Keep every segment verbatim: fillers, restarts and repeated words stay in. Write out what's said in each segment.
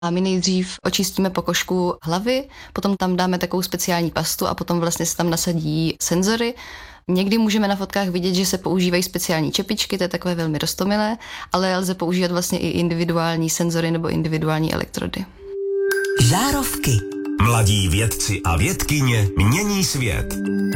A my nejdřív očistíme pokožku hlavy, potom tam dáme takovou speciální pastu a potom vlastně se tam nasadí senzory. Někdy můžeme na fotkách vidět, že se používají speciální čepičky, to je takové velmi roztomilé, ale lze používat vlastně i individuální senzory nebo individuální elektrody. Žárovky. Mladí vědci a vědkyně mění svět.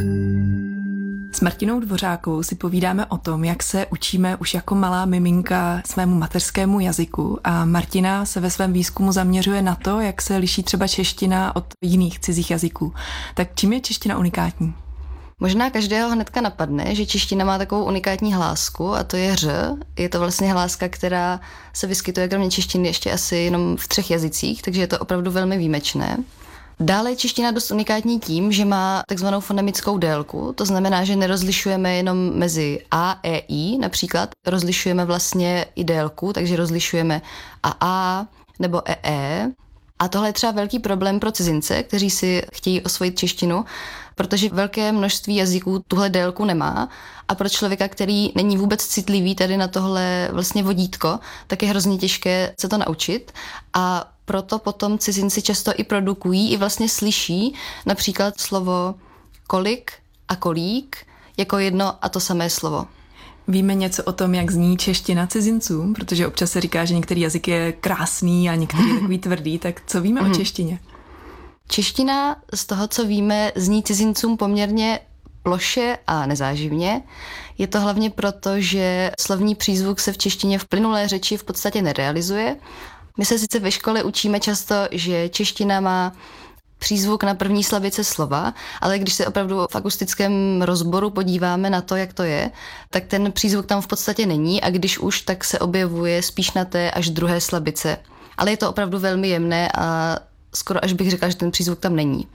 S Martinou Dvořákovou si povídáme o tom, jak se učíme už jako malá miminka svému mateřskému jazyku, a Martina se ve svém výzkumu zaměřuje na to, jak se liší třeba čeština od jiných cizích jazyků. Tak čím je čeština unikátní? Možná každého hnedka napadne, že čeština má takovou unikátní hlásku a to je ř. Je to vlastně hláska, která se vyskytuje kromě češtiny ještě asi jenom v třech jazycích, takže je to opravdu velmi výjimečné. Dále je čeština dost unikátní tím, že má takzvanou fonemickou délku, to znamená, že nerozlišujeme jenom mezi a, e, i, například rozlišujeme vlastně i délku, takže rozlišujeme a, a nebo e, e. A tohle je třeba velký problém pro cizince, kteří si chtějí osvojit češtinu, protože velké množství jazyků tuhle délku nemá a pro člověka, který není vůbec citlivý tady na tohle vlastně vodítko, tak je hrozně těžké se to naučit a proto potom cizinci často i produkují, i vlastně slyší například slovo kolik a kolík jako jedno a to samé slovo. Víme něco o tom, jak zní čeština cizincům, protože občas se říká, že některý jazyk je krásný a některý je takový tvrdý, tak co víme o češtině? Čeština z toho, co víme, zní cizincům poměrně ploše a nezáživně. Je to hlavně proto, že slovní přízvuk se v češtině v plynulé řeči v podstatě nerealizuje. My se sice ve škole učíme často, že čeština má přízvuk na první slabice slova, ale když se opravdu v akustickém rozboru podíváme na to, jak to je, tak ten přízvuk tam v podstatě není a když už, tak se objevuje spíš na té až druhé slabice. Ale je to opravdu velmi jemné a skoro až bych řekla, že ten přízvuk tam není.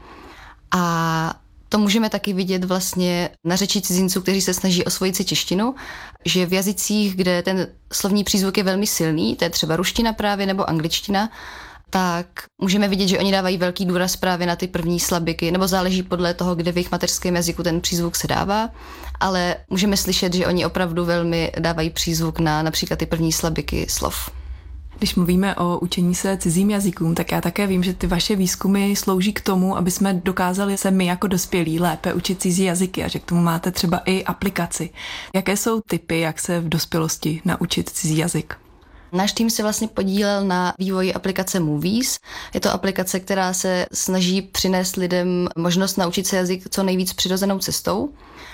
A to můžeme taky vidět vlastně na řeči cizinců, kteří se snaží osvojit si češtinu, že v jazycích, kde ten slovní přízvuk je velmi silný, to je třeba ruština právě nebo angličtina, tak můžeme vidět, že oni dávají velký důraz právě na ty první slabiky, nebo záleží podle toho, kde v jejich mateřském jazyku ten přízvuk se dává, ale můžeme slyšet, že oni opravdu velmi dávají přízvuk na například ty první slabiky slov. Když mluvíme o učení se cizím jazykům, tak já také vím, že ty vaše výzkumy slouží k tomu, aby jsme dokázali se my jako dospělí lépe učit cizí jazyky a že k tomu máte třeba i aplikaci. Jaké jsou typy, jak se v dospělosti naučit cizí jazyk? Náš tým se vlastně podílel na vývoji aplikace Movies. Je to aplikace, která se snaží přinést lidem možnost naučit se jazyk co nejvíc přirozenou cestou.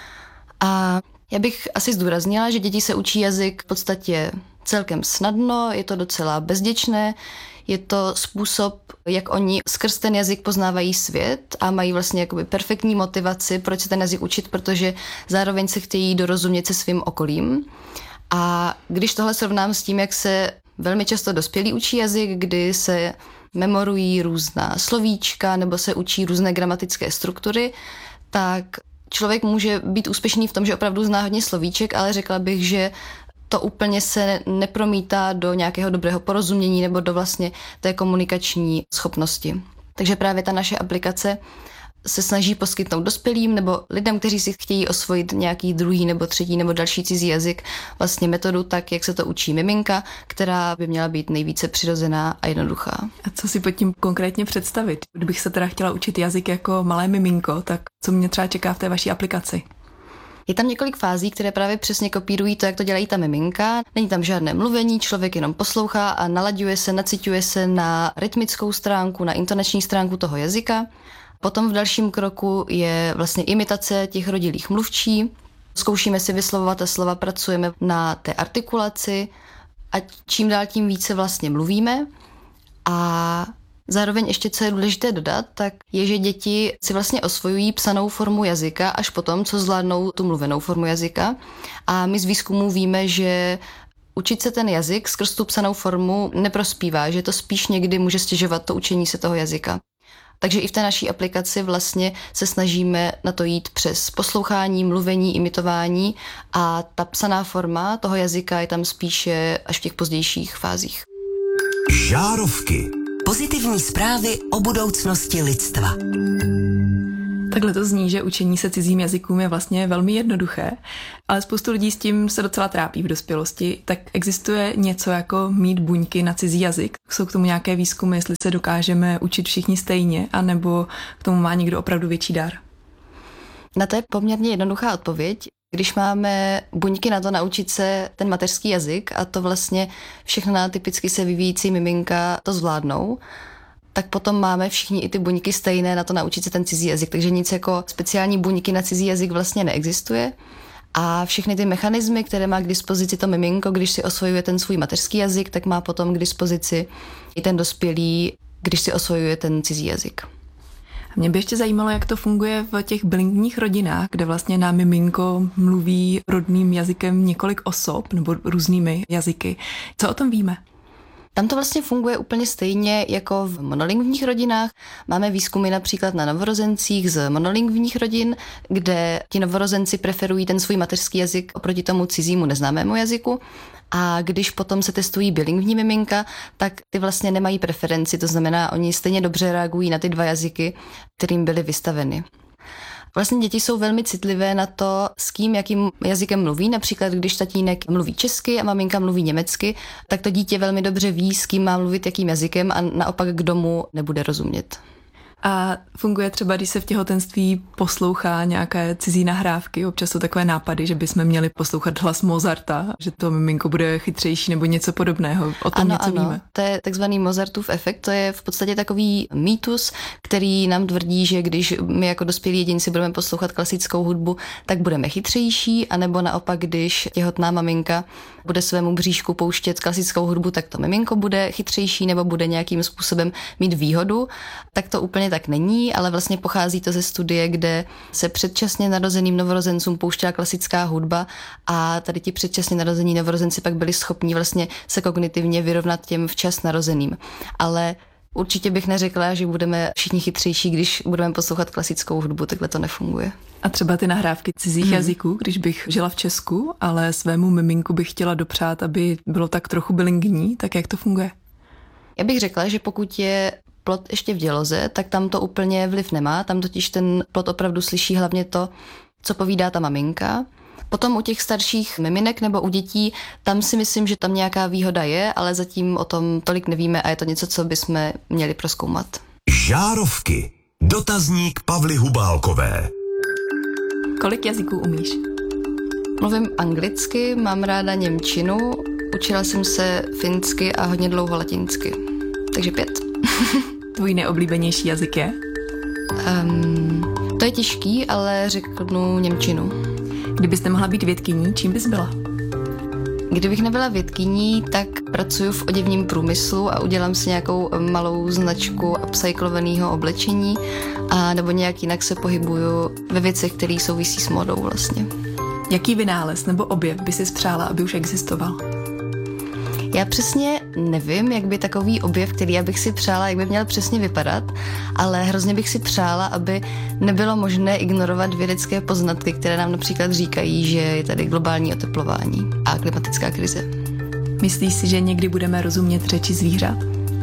A já bych asi zdůraznila, že děti se učí jazyk v podstatě celkem snadno, je to docela bezděčné, je to způsob, jak oni skrz ten jazyk poznávají svět a mají vlastně jakoby perfektní motivaci, proč se ten jazyk učit, protože zároveň se chtějí dorozumět se svým okolím. A když tohle srovnám s tím, jak se velmi často dospělí učí jazyk, kdy se memorují různá slovíčka nebo se učí různé gramatické struktury, tak člověk může být úspěšný v tom, že opravdu zná hodně slovíček, ale řekla bych, že to úplně se nepromítá do nějakého dobrého porozumění nebo do vlastně té komunikační schopnosti. Takže právě ta naše aplikace se snaží poskytnout dospělým nebo lidem, kteří si chtějí osvojit nějaký druhý nebo třetí nebo další cizí jazyk, vlastně metodu tak, jak se to učí miminka, která by měla být nejvíce přirozená a jednoduchá. A co si pod tím konkrétně představit? Kdybych se teda chtěla učit jazyk jako malé miminko, tak co mě třeba čeká v té vaší aplikaci? Je tam několik fází, které právě přesně kopírují to, jak to dělají ta miminka. Není tam žádné mluvení, člověk jenom poslouchá a nalaďuje se, naciťuje se na rytmickou stránku, na intonační stránku toho jazyka. Potom v dalším kroku je vlastně imitace těch rodilých mluvčí. Zkoušíme si vyslovovat ta slova, pracujeme na té artikulaci a čím dál tím více vlastně mluvíme. A zároveň ještě, co je důležité dodat, tak je, že děti si vlastně osvojují psanou formu jazyka až potom, co zvládnou tu mluvenou formu jazyka. A my z výzkumu víme, že učit se ten jazyk skrz tu psanou formu neprospívá, že to spíš někdy může stěžovat to učení se toho jazyka. Takže i v té naší aplikaci vlastně se snažíme na to jít přes poslouchání, mluvení, imitování a ta psaná forma toho jazyka je tam spíše až v těch pozdějších fázích. Žárovky. Pozitivní zprávy o budoucnosti lidstva. Takhle to zní, že učení se cizím jazykům je vlastně velmi jednoduché, ale spoustu lidí s tím se docela trápí v dospělosti. Tak existuje něco jako mít buňky na cizí jazyk? Jsou k tomu nějaké výzkumy, jestli se dokážeme učit všichni stejně, anebo k tomu má někdo opravdu větší dar? Na to je poměrně jednoduchá odpověď. Když máme buňky na to naučit se ten mateřský jazyk, a to vlastně všechna typicky se vyvíjící miminka to zvládnou, tak potom máme všichni i ty buňky stejné na to naučit se ten cizí jazyk. Takže nic jako speciální buňky na cizí jazyk vlastně neexistuje. A všechny ty mechanismy, které má k dispozici to miminko, když si osvojuje ten svůj mateřský jazyk, tak má potom k dispozici i ten dospělý, když si osvojuje ten cizí jazyk. Mě by ještě zajímalo, jak to funguje v těch bilingvních rodinách, kde vlastně na miminko mluví rodným jazykem několik osob nebo různými jazyky. Co o tom víme? Tam to vlastně funguje úplně stejně jako v monolingvních rodinách. Máme výzkumy například na novorozencích z monolingvních rodin, kde ti novorozenci preferují ten svůj mateřský jazyk oproti tomu cizímu neznámému jazyku. A když potom se testují bilingvní miminka, tak ty vlastně nemají preferenci, to znamená, oni stejně dobře reagují na ty dva jazyky, kterým byly vystaveny. Vlastně děti jsou velmi citlivé na to, s kým, jakým jazykem mluví. Například, když tatínek mluví česky a maminka mluví německy, tak to dítě velmi dobře ví, s kým má mluvit jakým jazykem a naopak kdo mu nebude rozumět. A funguje třeba, když se v těhotenství poslouchá nějaké cizí nahrávky, občas jsou takové nápady, že bychom měli poslouchat hlas Mozarta, že to miminko bude chytřejší nebo něco podobného. O tom ano, něco ano. víme. To je takzvaný Mozartův efekt, to je v podstatě takový mýtus, který nám tvrdí, že když my jako dospělí jedinci budeme poslouchat klasickou hudbu, tak budeme chytřejší, anebo naopak, když těhotná maminka bude svému bříšku pouštět klasickou hudbu, tak to miminko bude chytřejší nebo bude nějakým způsobem mít výhodu. Tak to úplně tak není, ale vlastně pochází to ze studie, kde se předčasně narozeným novorozencům pouštěla klasická hudba a tady ti předčasně narození novorozenci pak byli schopni vlastně se kognitivně vyrovnat těm včas narozeným. Ale určitě bych neřekla, že budeme všichni chytřejší, když budeme poslouchat klasickou hudbu, takhle to nefunguje. A třeba ty nahrávky cizích hmm. jazyků, když bych žila v Česku, ale svému miminku bych chtěla dopřát, aby bylo tak trochu bilingvní, tak jak to funguje? Já bych řekla, že pokud je plod ještě v děloze, tak tam to úplně vliv nemá, tam totiž ten plod opravdu slyší hlavně to, co povídá ta maminka. Potom u těch starších miminek nebo u dětí, tam si myslím, že tam nějaká výhoda je, ale zatím o tom tolik nevíme a je to něco, co bychom měli prozkoumat. Žárovky. Dotazník Pavly Hubálkové. Kolik jazyků umíš? Mluvím anglicky, mám ráda němčinu, učila jsem se finsky a hodně dlouho latinsky. Takže pět. Tvůj nejoblíbenější jazyk je? Um, to je těžký, ale řeknu němčinu. Kdybyste mohla být vědkyní, čím bys byla? Kdybych nebyla vědkyní, tak pracuji v oděvním průmyslu a udělám si nějakou malou značku upcyklovaného oblečení a nebo nějak jinak se pohybuju ve věcech, které souvisí s modou vlastně. Jaký vynález nebo objev by si přála, aby už existoval? Já přesně nevím, jak by takový objev, který já bych si přála, jak by měl přesně vypadat, ale hrozně bych si přála, aby nebylo možné ignorovat vědecké poznatky, které nám například říkají, že je tady globální oteplování a klimatická krize. Myslíš si, že někdy budeme rozumět řeči zvířat?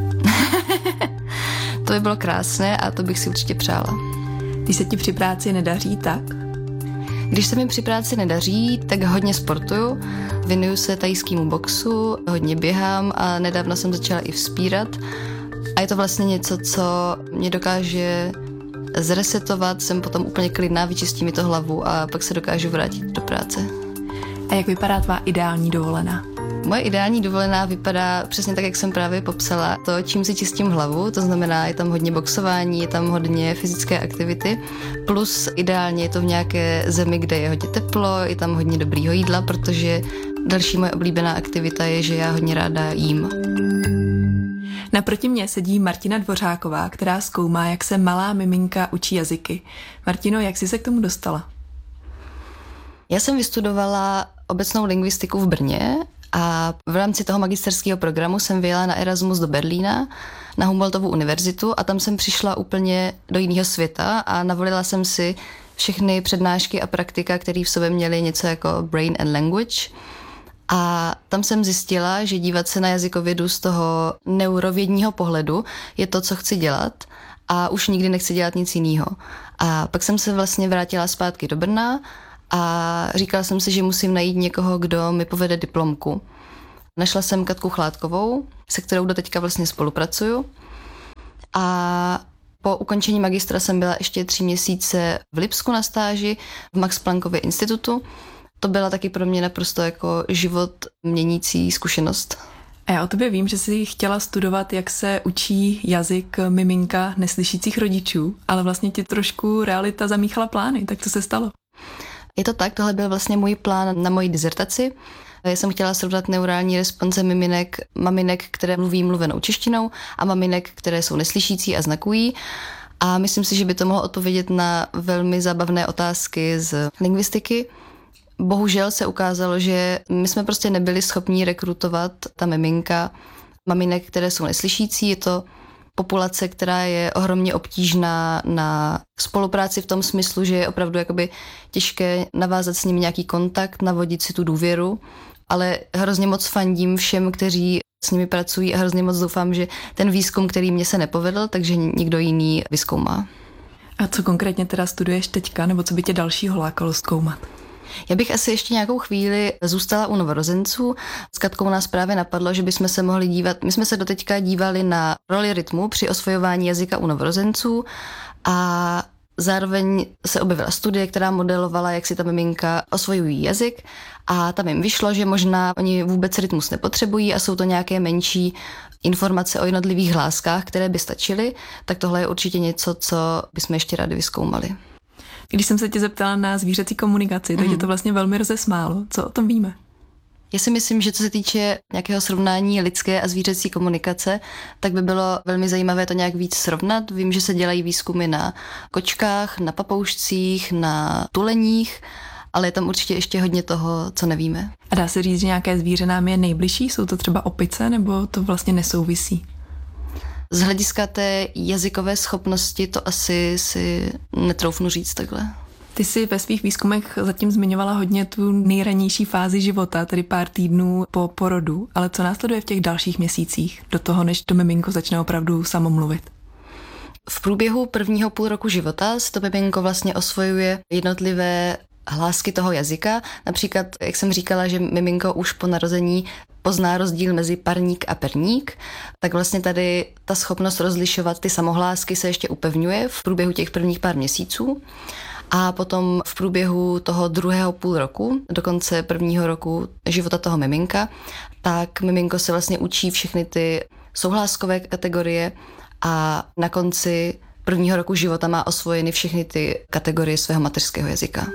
To by bylo krásné a to bych si určitě přála. Když se ti při práci nedaří, tak? Když se mi při práci nedaří, tak hodně sportuju, věnuju se thajskému boxu, hodně běhám a nedávno jsem začala i vzpírat. A je to vlastně něco, co mě dokáže zresetovat, jsem potom úplně klidná, vyčistí mi to hlavu a pak se dokážu vrátit do práce. A jak vypadá tvá ideální dovolená? Moje ideální dovolená vypadá přesně tak, jak jsem právě popsala. To, čím si čistím hlavu, to znamená, je tam hodně boxování, je tam hodně fyzické aktivity, plus ideálně je to v nějaké zemi, kde je hodně teplo, je tam hodně dobrýho jídla, protože další moje oblíbená aktivita je, že já hodně ráda jím. Naproti mně sedí Martina Dvořáková, která zkoumá, jak se malá miminka učí jazyky. Martino, jak jsi se k tomu dostala? Já jsem vystudovala obecnou lingvistiku v Brně a v rámci toho magisterského programu jsem vyjela na Erasmus do Berlína, na Humboldtovu univerzitu a tam jsem přišla úplně do jiného světa a navolila jsem si všechny přednášky a praktika, které v sobě měly něco jako brain and language. A tam jsem zjistila, že dívat se na jazykovědu z toho neurovědního pohledu je to, co chci dělat a už nikdy nechci dělat nic jiného. A pak jsem se vlastně vrátila zpátky do Brna a říkala jsem si, že musím najít někoho, kdo mi povede diplomku. Našla jsem Katku Chládkovou, se kterou doteďka vlastně spolupracuju. A po ukončení magistra jsem byla ještě tři měsíce v Lipsku na stáži v Max Planckově institutu. To byla taky pro mě naprosto jako život měnící zkušenost. A já o tobě vím, že jsi chtěla studovat, jak se učí jazyk miminka neslyšících rodičů, ale vlastně ti trošku realita zamíchala plány, tak co se stalo? Je to tak, tohle byl vlastně můj plán na moji dizertaci. Já jsem chtěla srovnat neurální response miminek, maminek, které mluví mluvenou češtinou a maminek, které jsou neslyšící a znakují. A myslím si, že by to mohlo odpovědět na velmi zábavné otázky z lingvistiky. Bohužel se ukázalo, že my jsme prostě nebyli schopni rekrutovat ta miminka maminek, které jsou neslyšící. Je to populace, která je ohromně obtížná na spolupráci v tom smyslu, že je opravdu jakoby těžké navázat s nimi nějaký kontakt, navodit si tu důvěru, ale hrozně moc fandím všem, kteří s nimi pracují a hrozně moc doufám, že ten výzkum, který mě se nepovedl, takže někdo jiný vyzkoumá. A co konkrétně teda studuješ teďka, nebo co by tě dalšího lákalo zkoumat? Já bych asi ještě nějakou chvíli zůstala u novorozenců. S Katkou nás právě napadlo, že bychom se mohli dívat, my jsme se doteďka dívali na roli rytmu při osvojování jazyka u novorozenců a zároveň se objevila studie, která modelovala, jak si ta miminka osvojují jazyk a tam jim vyšlo, že možná oni vůbec rytmus nepotřebují a jsou to nějaké menší informace o jednotlivých hláskách, které by stačily, tak tohle je určitě něco, co bychom ještě rádi vyzkoumali. Když jsem se tě zeptala na zvířecí komunikaci, tak je to vlastně velmi rozesmálo. Co o tom víme? Já si myslím, že co se týče nějakého srovnání lidské a zvířecí komunikace, tak by bylo velmi zajímavé to nějak víc srovnat. Vím, že se dělají výzkumy na kočkách, na papoušcích, na tuleních, ale je tam určitě ještě hodně toho, co nevíme. A dá se říct, že nějaké zvíře nám je nejbližší? Jsou to třeba opice, nebo to vlastně nesouvisí? Z hlediska té jazykové schopnosti to asi si netroufnu říct takhle. Ty jsi ve svých výzkumech zatím zmiňovala hodně tu nejranější fázi života, tedy pár týdnů po porodu, ale co následuje v těch dalších měsících, do toho, než to miminko začne opravdu samo mluvit? V průběhu prvního půl roku života se to miminko vlastně osvojuje jednotlivé hlásky toho jazyka. Například, jak jsem říkala, že miminko už po narození pozná rozdíl mezi parník a perník, tak vlastně tady ta schopnost rozlišovat ty samohlásky se ještě upevňuje v průběhu těch prvních pár měsíců. A potom v průběhu toho druhého půl roku, do konce prvního roku života toho miminka, tak miminko se vlastně učí všechny ty souhláskové kategorie a na konci prvního roku života má osvojeny všechny ty kategorie svého mateřského jazyka.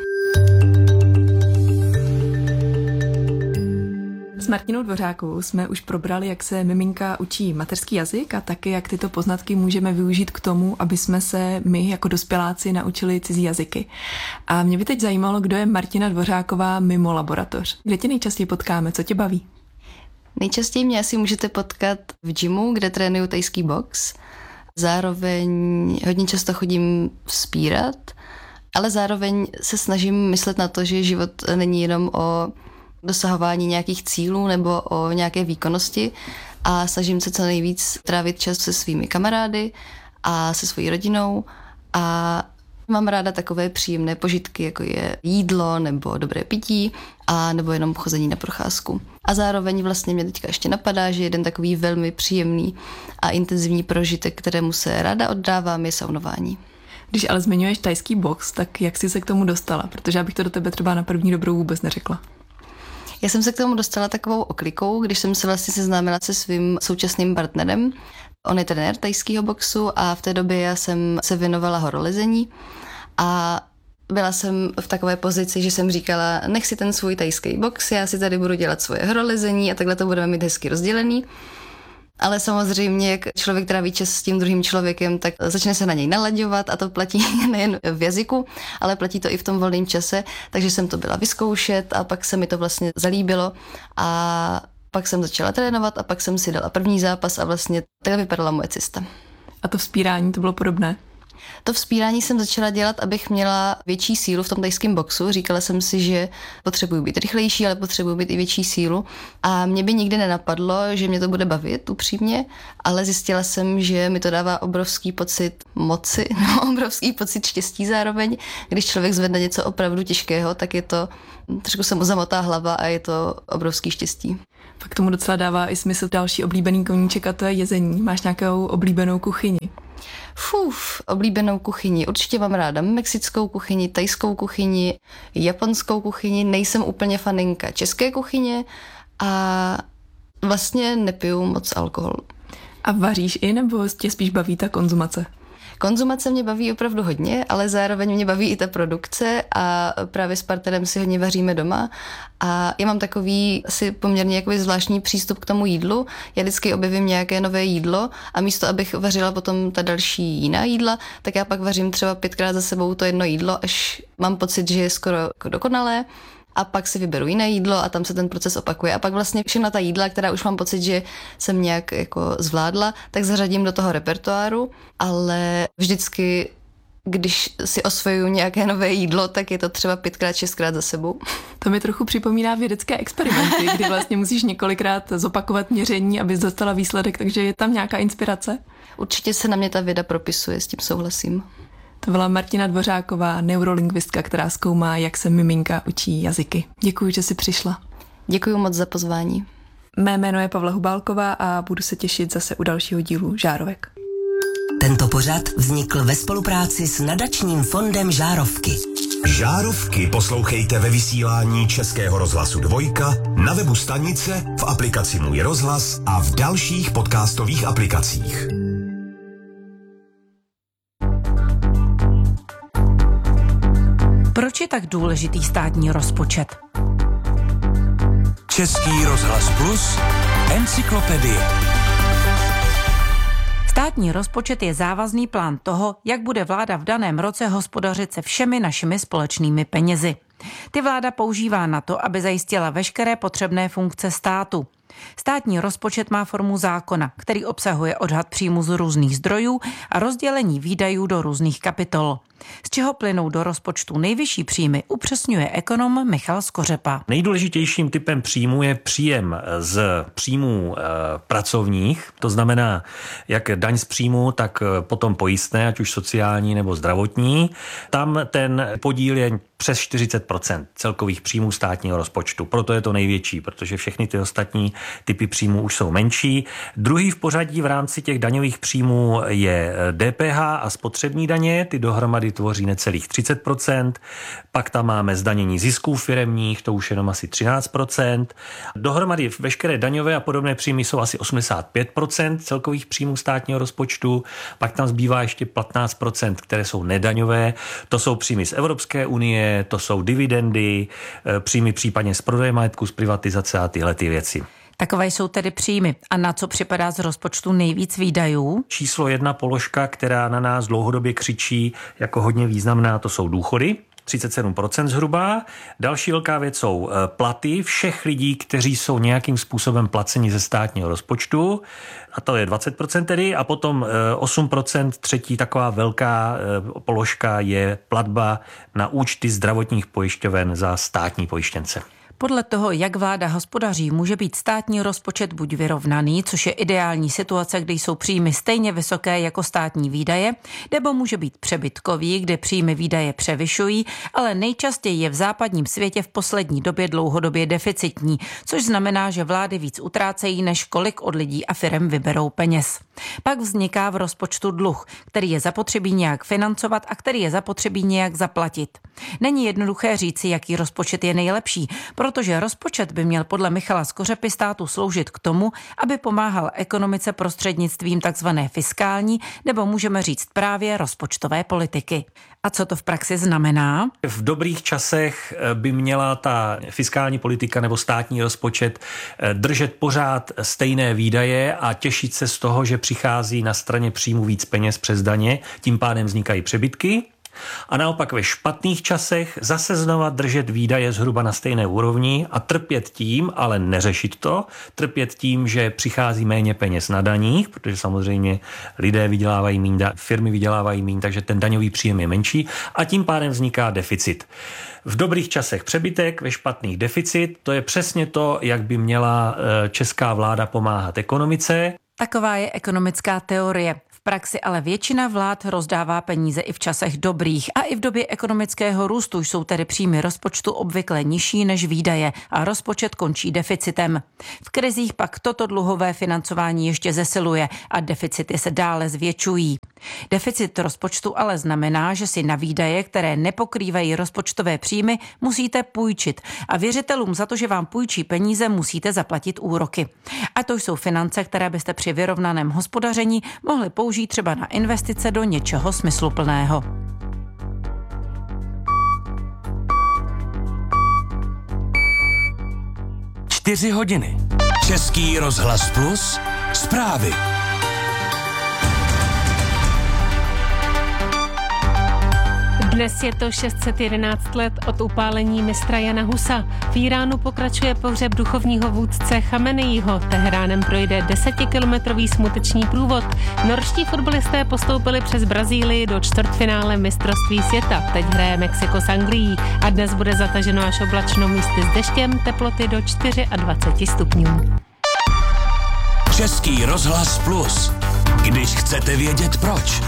S Martinou Dvořákovou jsme už probrali, jak se miminka učí mateřský jazyk a taky, jak tyto poznatky můžeme využít k tomu, aby jsme se my jako dospěláci naučili cizí jazyky. A mě by teď zajímalo, kdo je Martina Dvořáková mimo laboratoř. Kde tě nejčastěji potkáme, co tě baví? Nejčastěji mě asi můžete potkat v gymu, kde trénuju tajský box. Zároveň hodně často chodím vzpírat, ale zároveň se snažím myslet na to, že život není jenom o dosahování nějakých cílů nebo o nějaké výkonnosti a snažím se co nejvíc trávit čas se svými kamarády a se svojí rodinou a mám ráda takové příjemné požitky, jako je jídlo nebo dobré pití a nebo jenom chození na procházku. A zároveň vlastně mě teďka ještě napadá, že jeden takový velmi příjemný a intenzivní prožitek, kterému se ráda oddávám, je saunování. Když ale zmiňuješ tajský box, tak jak jsi se k tomu dostala? Protože já bych to do tebe třeba na první dobrou vůbec neřekla. Já jsem se k tomu dostala takovou oklikou, když jsem se vlastně seznámila se svým současným partnerem. On je trenér tajského boxu a v té době já jsem se věnovala horolezení a byla jsem v takové pozici, že jsem říkala, nech si ten svůj tajský box, já si tady budu dělat svoje horolezení a takhle to budeme mít hezky rozdělený. Ale samozřejmě, jak člověk tráví čas s tím druhým člověkem, tak začne se na něj nalaďovat a to platí nejen v jazyku, ale platí to i v tom volném čase, takže jsem to byla vyzkoušet a pak se mi to vlastně zalíbilo a pak jsem začala trénovat a pak jsem si dala první zápas a vlastně takhle vypadala moje cesta. A to vzpírání, to bylo podobné? To vzpírání jsem začala dělat, abych měla větší sílu v tom thajském boxu. Říkala jsem si, že potřebuji být rychlejší, ale potřebuji být i větší sílu. A mě by nikdy nenapadlo, že mě to bude bavit, upřímně, ale zjistila jsem, že mi to dává obrovský pocit moci, no, obrovský pocit štěstí zároveň. Když člověk zvedne něco opravdu těžkého, tak je to, trošku se mu zamotá hlava a je to obrovský štěstí. Pak tomu docela dává i smysl další oblíbený koníček a to je jezení. Máš nějakou oblíbenou kuchyni? Fuf, oblíbenou kuchyni. Určitě mám ráda mexickou kuchyni, thajskou kuchyni, japonskou kuchyni. Nejsem úplně faninka české kuchyně a vlastně nepiju moc alkohol. A vaříš i, nebo tě spíš baví ta konzumace? Konzumace mě baví opravdu hodně, ale zároveň mě baví i ta produkce a právě s partnerem si hodně vaříme doma a já mám takový asi poměrně jakoby zvláštní přístup k tomu jídlu. Já vždycky objevím nějaké nové jídlo a místo, abych vařila potom ta další jiná jídla, tak já pak vařím třeba pětkrát za sebou to jedno jídlo, až mám pocit, že je skoro jako dokonalé. A pak si vyberu jiné jídlo a tam se ten proces opakuje. A pak vlastně všechna ta jídla, která už mám pocit, že jsem nějak jako zvládla, tak zařadím do toho repertoáru, ale vždycky, když si osvojuju nějaké nové jídlo, tak je to třeba pětkrát, šestkrát za sebou. To mi trochu připomíná vědecké experimenty, kdy vlastně musíš několikrát zopakovat měření, abys dostala výsledek, takže je tam nějaká inspirace? Určitě se na mě ta věda propisuje, s tím souhlasím. To byla Martina Dvořáková, neurolingvistka, která zkoumá, jak se miminka učí jazyky. Děkuji, že jsi přišla. Děkuji moc za pozvání. Mé jméno je Pavla Hubálková a budu se těšit zase u dalšího dílu Žárovek. Tento pořad vznikl ve spolupráci s nadačním fondem Žárovky. Žárovky poslouchejte ve vysílání Českého rozhlasu Dvojka, na webu stanice, v aplikaci Můj rozhlas a v dalších podcastových aplikacích. Proč je tak důležitý státní rozpočet? Český rozhlas Plus, encyklopedie. Státní rozpočet je závazný plán toho, jak bude vláda v daném roce hospodařit se všemi našimi společnými penězi. Ty vláda používá na to, aby zajistila veškeré potřebné funkce státu. Státní rozpočet má formu zákona, který obsahuje odhad příjmu z různých zdrojů a rozdělení výdajů do různých kapitol. Z čeho plynou do rozpočtu nejvyšší příjmy, upřesňuje ekonom Michal Skořepa. Nejdůležitějším typem příjmu je příjem z příjmů e, pracovních, to znamená jak daň z příjmu, tak potom pojistné, ať už sociální nebo zdravotní. Tam ten podíl je přes čtyřicet procent celkových příjmů státního rozpočtu. Proto je to největší, protože všechny ty ostatní typy příjmů už jsou menší. Druhý v pořadí v rámci těch daňových příjmů je D P H a spotřební daně, ty dohromady tvoří necelých třicet procent. Pak tam máme zdanění zisků firemních, to už jenom asi třináct procent. Dohromady veškeré daňové a podobné příjmy jsou asi osmdesát pět procent celkových příjmů státního rozpočtu. Pak tam zbývá ještě patnáct procent, které jsou nedaňové. To jsou příjmy z Evropské unie, to jsou dividendy, příjmy případně z prodeje majetku, z privatizace a tyhle ty věci. Takové jsou tedy příjmy. A na co připadá z rozpočtu nejvíc výdajů? Číslo jedna položka, která na nás dlouhodobě křičí jako hodně významná, to jsou důchody. třicet sedm procent zhruba. Další velká věc jsou platy všech lidí, kteří jsou nějakým způsobem placeni ze státního rozpočtu. A to je dvacet procent tedy. A potom osm procent třetí taková velká položka je platba na účty zdravotních pojišťoven za státní pojištěnce. Podle toho, jak vláda hospodaří, může být státní rozpočet buď vyrovnaný, což je ideální situace, kdy jsou příjmy stejně vysoké jako státní výdaje, nebo může být přebytkový, kde příjmy výdaje převyšují, ale nejčastěji je v západním světě v poslední době dlouhodobě deficitní, což znamená, že vlády víc utrácejí, než kolik od lidí a firem vyberou peněz. Pak vzniká v rozpočtu dluh, který je zapotřebí nějak financovat a který je zapotřebí nějak zaplatit. Není jednoduché říci, jaký rozpočet je nejlepší, protože rozpočet by měl podle Michala Skořepy státu sloužit k tomu, aby pomáhal ekonomice prostřednictvím takzvané fiskální, nebo můžeme říct právě rozpočtové politiky. A co to v praxi znamená? V dobrých časech by měla ta fiskální politika nebo státní rozpočet držet pořád stejné výdaje a těšit se z toho, že přichází na straně příjmu víc peněz přes daně, tím pádem vznikají přebytky. a naopak ve špatných časech zase znova držet výdaje zhruba na stejné úrovni a trpět tím, ale neřešit to, trpět tím, že přichází méně peněz na daních, protože samozřejmě lidé vydělávají míň, firmy vydělávají míň, takže ten daňový příjem je menší a tím pádem vzniká deficit. V dobrých časech přebytek, ve špatných deficit, to je přesně to, jak by měla česká vláda pomáhat ekonomice. Taková je ekonomická teorie. V praxi ale většina vlád rozdává peníze i v časech dobrých a i v době ekonomického růstu jsou tedy příjmy rozpočtu obvykle nižší než výdaje a rozpočet končí deficitem. V krizích pak toto dluhové financování ještě zesiluje a deficity se dále zvětšují. Deficit rozpočtu ale znamená, že si na výdaje, které nepokrývají rozpočtové příjmy, musíte půjčit a věřitelům za to, že vám půjčí peníze, musíte zaplatit úroky. A to jsou finance, které byste při vyrovnaném hospodaření mohli použít třeba na investice do něčeho smysluplného. Čtyři hodiny. Český rozhlas plus. Zprávy. Dnes je to šest set jedenáct let od upálení mistra Jana Husa. V Iránu pokračuje pohřeb duchovního vůdce Chameneiho. Teheránem projde desetikilometrový smuteční průvod. Norští fotbalisté postoupili přes Brazílii do čtvrtfinále mistrovství světa. Teď hraje Mexiko s Anglií a dnes bude zataženo až oblačno, místy s deštěm, teploty do dvacet čtyři stupňů. Český rozhlas plus. Když chcete vědět proč.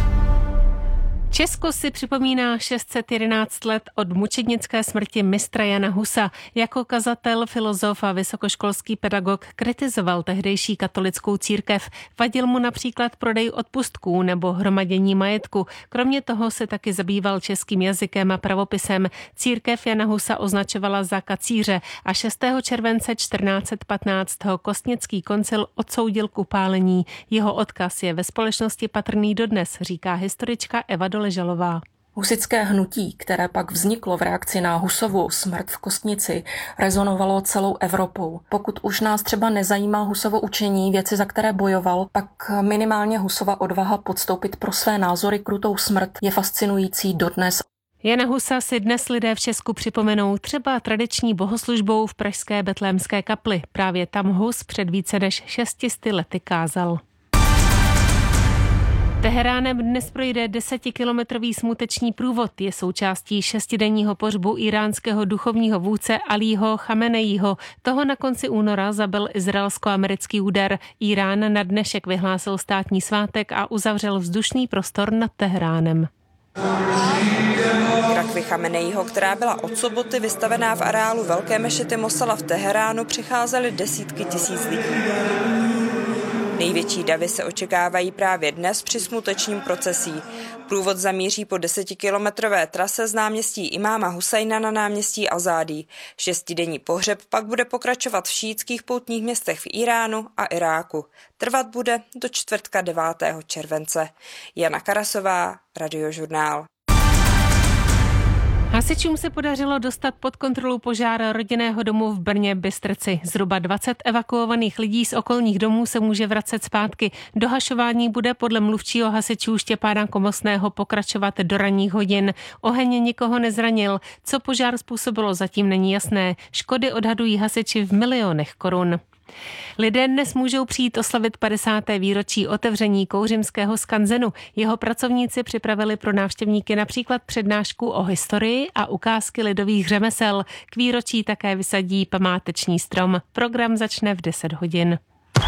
Česko si připomíná šest set jedenáct let od mučednické smrti mistra Jana Husa. Jako kazatel, filozof a vysokoškolský pedagog kritizoval tehdejší katolickou církev. Vadil mu například prodej odpustků nebo hromadění majetku. Kromě toho se taky zabýval českým jazykem a pravopisem. Církev Jana Husa označovala za kacíře a šestého července čtrnáct set patnáct ho Kostnický koncil odsoudil k upálení. Jeho odkaz je ve společnosti patrný dodnes, říká historička Eva Doležalová. Husické hnutí, které pak vzniklo v reakci na Husovu smrt v Kostnici, rezonovalo celou Evropou. Pokud už nás třeba nezajímá Husovo učení, věci, za které bojoval, pak minimálně Husova odvaha podstoupit pro své názory krutou smrt je fascinující dodnes. Jana Husa si dnes lidé v Česku připomenou třeba tradiční bohoslužbou v pražské Betlémské kapli. Právě tam Hus před více než šestisty lety kázal. Teheránem dnes projde desetikilometrový smuteční průvod. Je součástí šestidenního pohřbu iránského duchovního vůdce Alího Chameneiho. Toho na konci února zabil izraelsko-americký úder. Irán na dnešek vyhlásil státní svátek a uzavřel vzdušný prostor nad Teheránem. K rakvi Chameneiho, která byla od soboty vystavená v areálu Velké mešity Mosala v Teheránu, přicházely desítky tisíc lidí. Největší davy se očekávají právě dnes při smutečním procesí. Průvod zamíří po desetikilometrové trase z náměstí Imáma Husajna na náměstí Azádí. Šestidenní pohřeb pak bude pokračovat v šíitských poutních městech v Iránu a Iráku. Trvat bude do čtvrtka devátého července. Jana Karasová, Radiožurnál. Hasičům se podařilo dostat pod kontrolu požár rodinného domu v Brně Bystrci. Zhruba dvacet evakuovaných lidí z okolních domů se může vracet zpátky. Dohašování bude podle mluvčího hasičů Štěpána Komosného pokračovat do ranních hodin. Oheň nikoho nezranil. Co požár způsobilo, zatím není jasné. Škody odhadují hasiči v milionech korun. Lidé dnes můžou přijít oslavit padesáté výročí otevření kouřimského skanzenu. Jeho pracovníci připravili pro návštěvníky například přednášku o historii a ukázky lidových řemesel. K výročí také vysadí památeční strom. Program začne v deset hodin.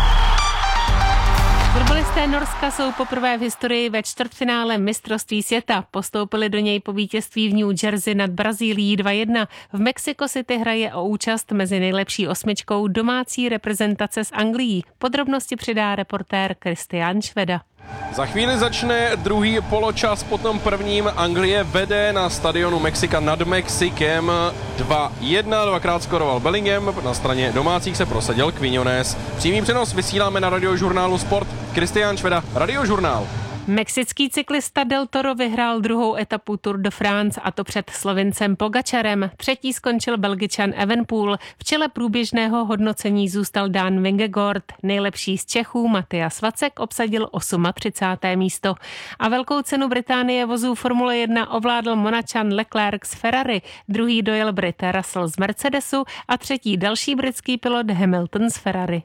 Fotbalisté Norska jsou poprvé v historii ve čtvrtfinále mistrovství světa. Postoupili do něj po vítězství v New Jersey nad Brazílií dva jedna. V Mexico City hraje o účast mezi nejlepší osmičkou domácí reprezentace s Anglií. Podrobnosti přidá reportér Kristián Šveda. Za chvíli začne druhý poločas, potom prvním. Anglie vede na stadionu Mexika nad Mexikem dva jedna, dvakrát skoroval Bellingham, na straně domácích se prosadil Quiñones. Přímý přenos vysíláme na Radiožurnálu Sport. Kristián Šveda, Radiožurnál. Mexický cyklista Del Toro vyhrál druhou etapu Tour de France, a to před Slovincem Pogačarem. Třetí skončil Belgičan Evenepoel. V čele průběžného hodnocení zůstal Dan Vingegaard. Nejlepší z Čechů Matyas Vacek obsadil třicáté osmé místo. A velkou cenu Británie vozů Formule jedna ovládl Monačan Leclerc z Ferrari. Druhý dojel Brit Russell z Mercedesu a třetí další britský pilot Hamilton z Ferrari.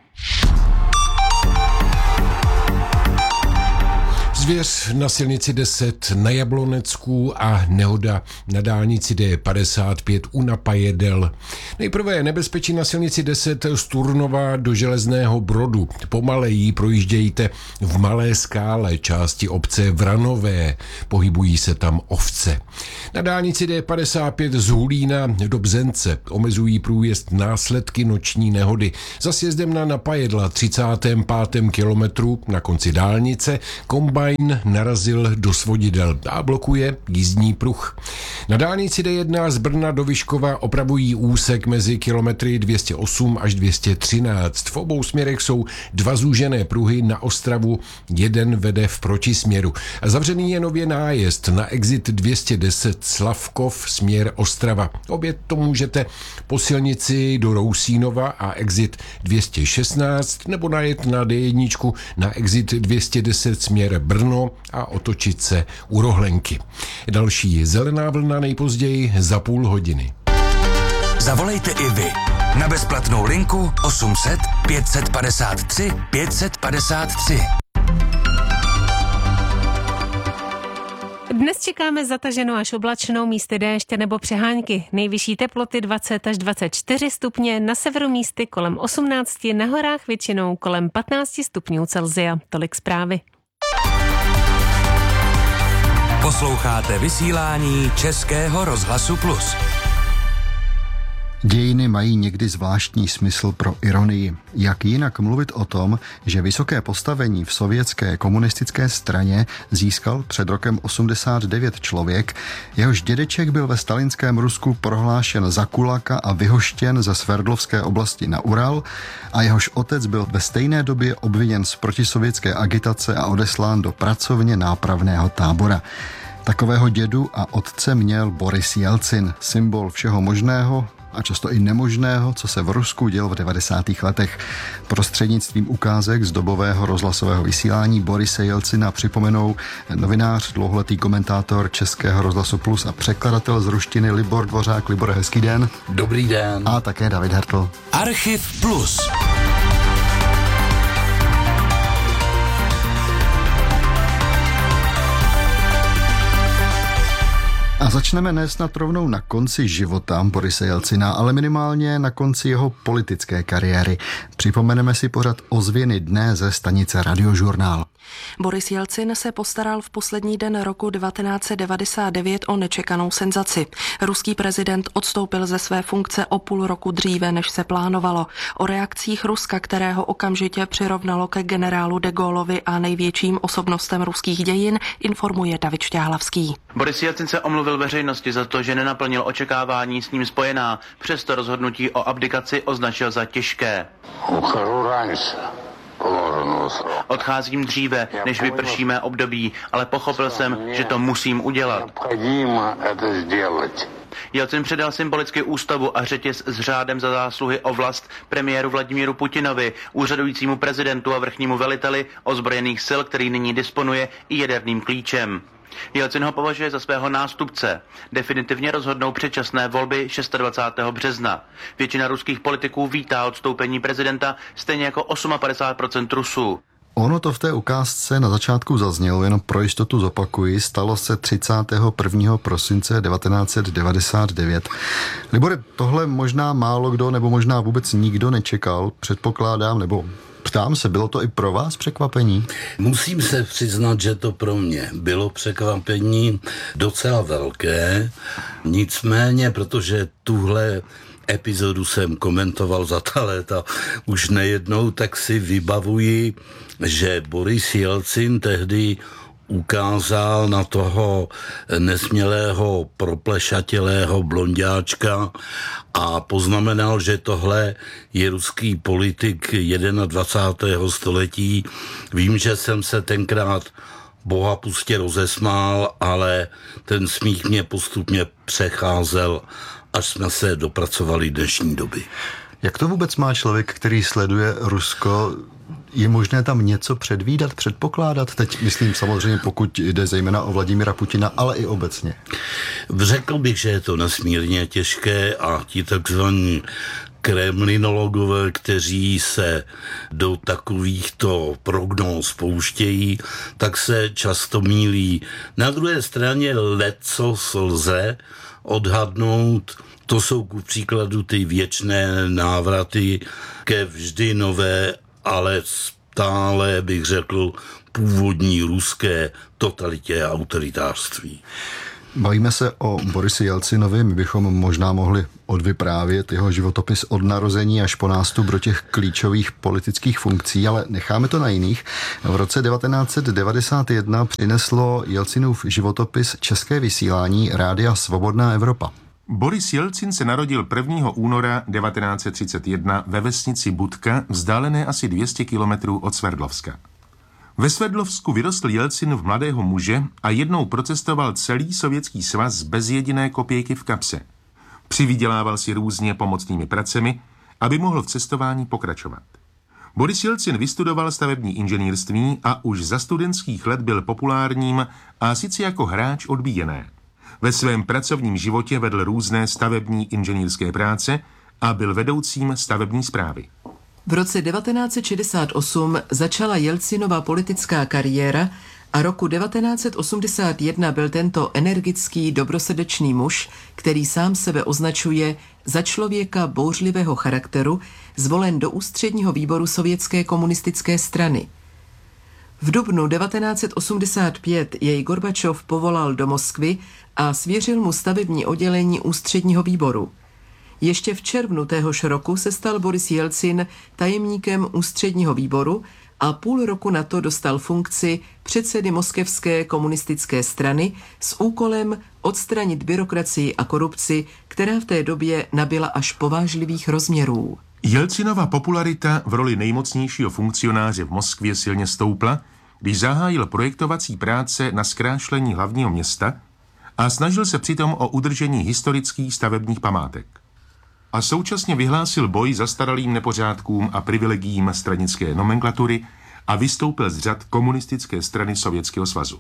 Zvěř na silnici deset na Jablonecku a nehoda na dálnici D padesát pět u Napajedel. Nejprve nebezpečí na silnici deset z Turnova do Železného Brodu. Pomaleji projíždějte v Malé Skále, části obce Vranové. Pohybují se tam ovce. Na dálnici D padesát pět z Hulína do Bzence omezují průjezd následky noční nehody. Za sjezdem na Napajedla třicátém pátém kilometru na konci dálnice kombajn narazil do svodidel a blokuje jízdní pruh. Na dálnici D jedna z Brna do Vyškova opravují úsek mezi kilometry dvě stě osm až dvě stě třináct. V obou směrech jsou dva zúžené pruhy na Ostravu, jeden vede v protisměru. A zavřený je nově nájezd na exit dvě stě deset Slavkov směr Ostrava. Obě to můžete po silnici do Rousínova a exit dvě stě šestnáct nebo najet na D jedna na exit dvě stě deset směr Brno a otočit se u Rohlenky. Další zelená vlna nejpozději za půl hodiny. Zavolejte i vy na bezplatnou linku osm set pět padesát tři pět padesát tři. Dnes čekáme zataženou až oblačnou, místy déště nebo přehánky. Nejvyšší teploty dvacet až dvacet čtyři stupně, na severu místy kolem osmnáct, na horách většinou kolem patnáct stupňů Celsia. Tolik zprávy. Posloucháte vysílání Českého rozhlasu Plus. Dějiny mají někdy zvláštní smysl pro ironii. Jak jinak mluvit o tom, že vysoké postavení v sovětské komunistické straně získal před rokem osmdesát devět člověk, jehož dědeček byl ve stalinském Rusku prohlášen za kulaka a vyhoštěn ze Sverdlovské oblasti na Ural a jehož otec byl ve stejné době obviněn z protisovětské agitace a odeslán do pracovně nápravného tábora. Takového dědu a otce měl Boris Jelcin, symbol všeho možného a často i nemožného, co se v Rusku dělo v devadesátých letech. Prostřednictvím ukázek z dobového rozhlasového vysílání Borise Jelcina připomenou novinář, dlouholetý komentátor Českého rozhlasu Plus a překladatel z ruštiny Libor Dvořák. Libor, hezký den. Dobrý den. A také David Hertl. Archiv Plus. A začneme ne snad rovnou na konci života Borise Jelcina, ale minimálně na konci jeho politické kariéry. Připomeneme si pořad Ozvěny dne ze stanice Radiožurnál. Boris Jelcin se postaral v poslední den roku devatenáct set devadesát devět o nečekanou senzaci. Ruský prezident odstoupil ze své funkce o půl roku dříve, než se plánovalo. O reakcích Ruska, kterého okamžitě přirovnalo ke generálu de Gaullovi a největším osobnostem ruských dějin, informuje David Šťáhlavský. Boris Jelcin se omluvil veřejnosti za to, že nenaplnil očekávání s ním spojená. Přesto rozhodnutí o abdikaci označil za těžké. Odcházím dříve, než vyprší mé období, ale pochopil jsem, že to musím udělat. Jelcin předal symbolicky ústavu a řetěz s řádem za zásluhy o vlast premiéru Vladimíru Putinovi, úřadujícímu prezidentu a vrchnímu veliteli ozbrojených sil, který nyní disponuje i jaderným klíčem. Jelcin ho považuje za svého nástupce. Definitivně rozhodnou předčasné volby dvacátého šestého března. Většina ruských politiků vítá odstoupení prezidenta, stejně jako padesát osm procent Rusů. Ono to v té ukázce na začátku zaznělo, jenom pro jistotu zopakuji, stalo se třicátého prvního prosince devatenáct set devadesát devět. Libore, tohle možná málo kdo nebo možná vůbec nikdo nečekal, předpokládám, nebo ptám se, bylo to i pro vás překvapení? Musím se přiznat, že to pro mě bylo překvapení docela velké, nicméně, protože tuhle epizodu jsem komentoval za ta léta už nejednou, tak si vybavuji, že Boris Jelcin tehdy ukázal na toho nesmělého proplešatělého blonďáčka a poznamenal, že tohle je ruský politik dvacátého prvního století. Vím, že jsem se tenkrát Boha pustě rozesmál, ale ten smích mě postupně přecházel, až jsme se dopracovali dnešní doby. Jak to vůbec má člověk, který sleduje Rusko? Je možné tam něco předvídat, předpokládat? Teď myslím samozřejmě, pokud jde zejména o Vladimira Putina, ale i obecně. Řekl bych, že je to nesmírně těžké a ti takzvaní kremlinologové, kteří se do takovýchto prognóz pouštějí, tak se často mýlí. Na druhé straně lecos lze odhadnout. To jsou ku příkladu ty věčné návraty ke vždy nové, ale stále bych řekl původní ruské totalitě a autoritářství. Bavíme se o Borisi Jelcinovi, my bychom možná mohli odvyprávět jeho životopis od narození až po nástup do těch klíčových politických funkcí, ale necháme to na jiných. V roce devatenáct set devadesát jedna přineslo Jelcinův životopis České vysílání Rádia Svobodná Evropa. Boris Jelcin se narodil prvního února devatenáct set třicet jedna ve vesnici Budka, vzdálené asi dvě stě kilometrů od Sverdlovska. Ve Sverdlovsku vyrostl Jelcin v mladého muže a jednou procestoval celý Sovětský svaz bez jediné kopějky v kapse. Přivydělával si různě pomocnými pracemi, aby mohl v cestování pokračovat. Boris Jelcin vystudoval stavební inženýrství a už za studentských let byl populárním a sice jako hráč odbíjené. Ve svém pracovním životě vedl různé stavební inženýrské práce a byl vedoucím stavební správy. V roce devatenáct set šedesát osm začala Jelcinova politická kariéra a roku devatenáct set osmdesát jedna byl tento energický, dobrosrdečný muž, který sám sebe označuje za člověka bouřlivého charakteru, zvolen do ústředního výboru Sovětské komunistické strany. V dubnu devatenáct set osmdesát pět jej Gorbačov povolal do Moskvy a svěřil mu stavební oddělení ústředního výboru. Ještě v červnu téhož roku se stal Boris Jelcin tajemníkem ústředního výboru a půl roku na to dostal funkci předsedy Moskevské komunistické strany s úkolem odstranit byrokracii a korupci, která v té době nabyla až povážlivých rozměrů. Jelcinova popularita v roli nejmocnějšího funkcionáře v Moskvě silně stoupla, když zahájil projektovací práce na zkrášlení hlavního města a snažil se přitom o udržení historických stavebních památek. A současně vyhlásil boj zastaralým nepořádkům a privilegiím stranické nomenklatury a vystoupil z řad komunistické strany Sovětského svazu.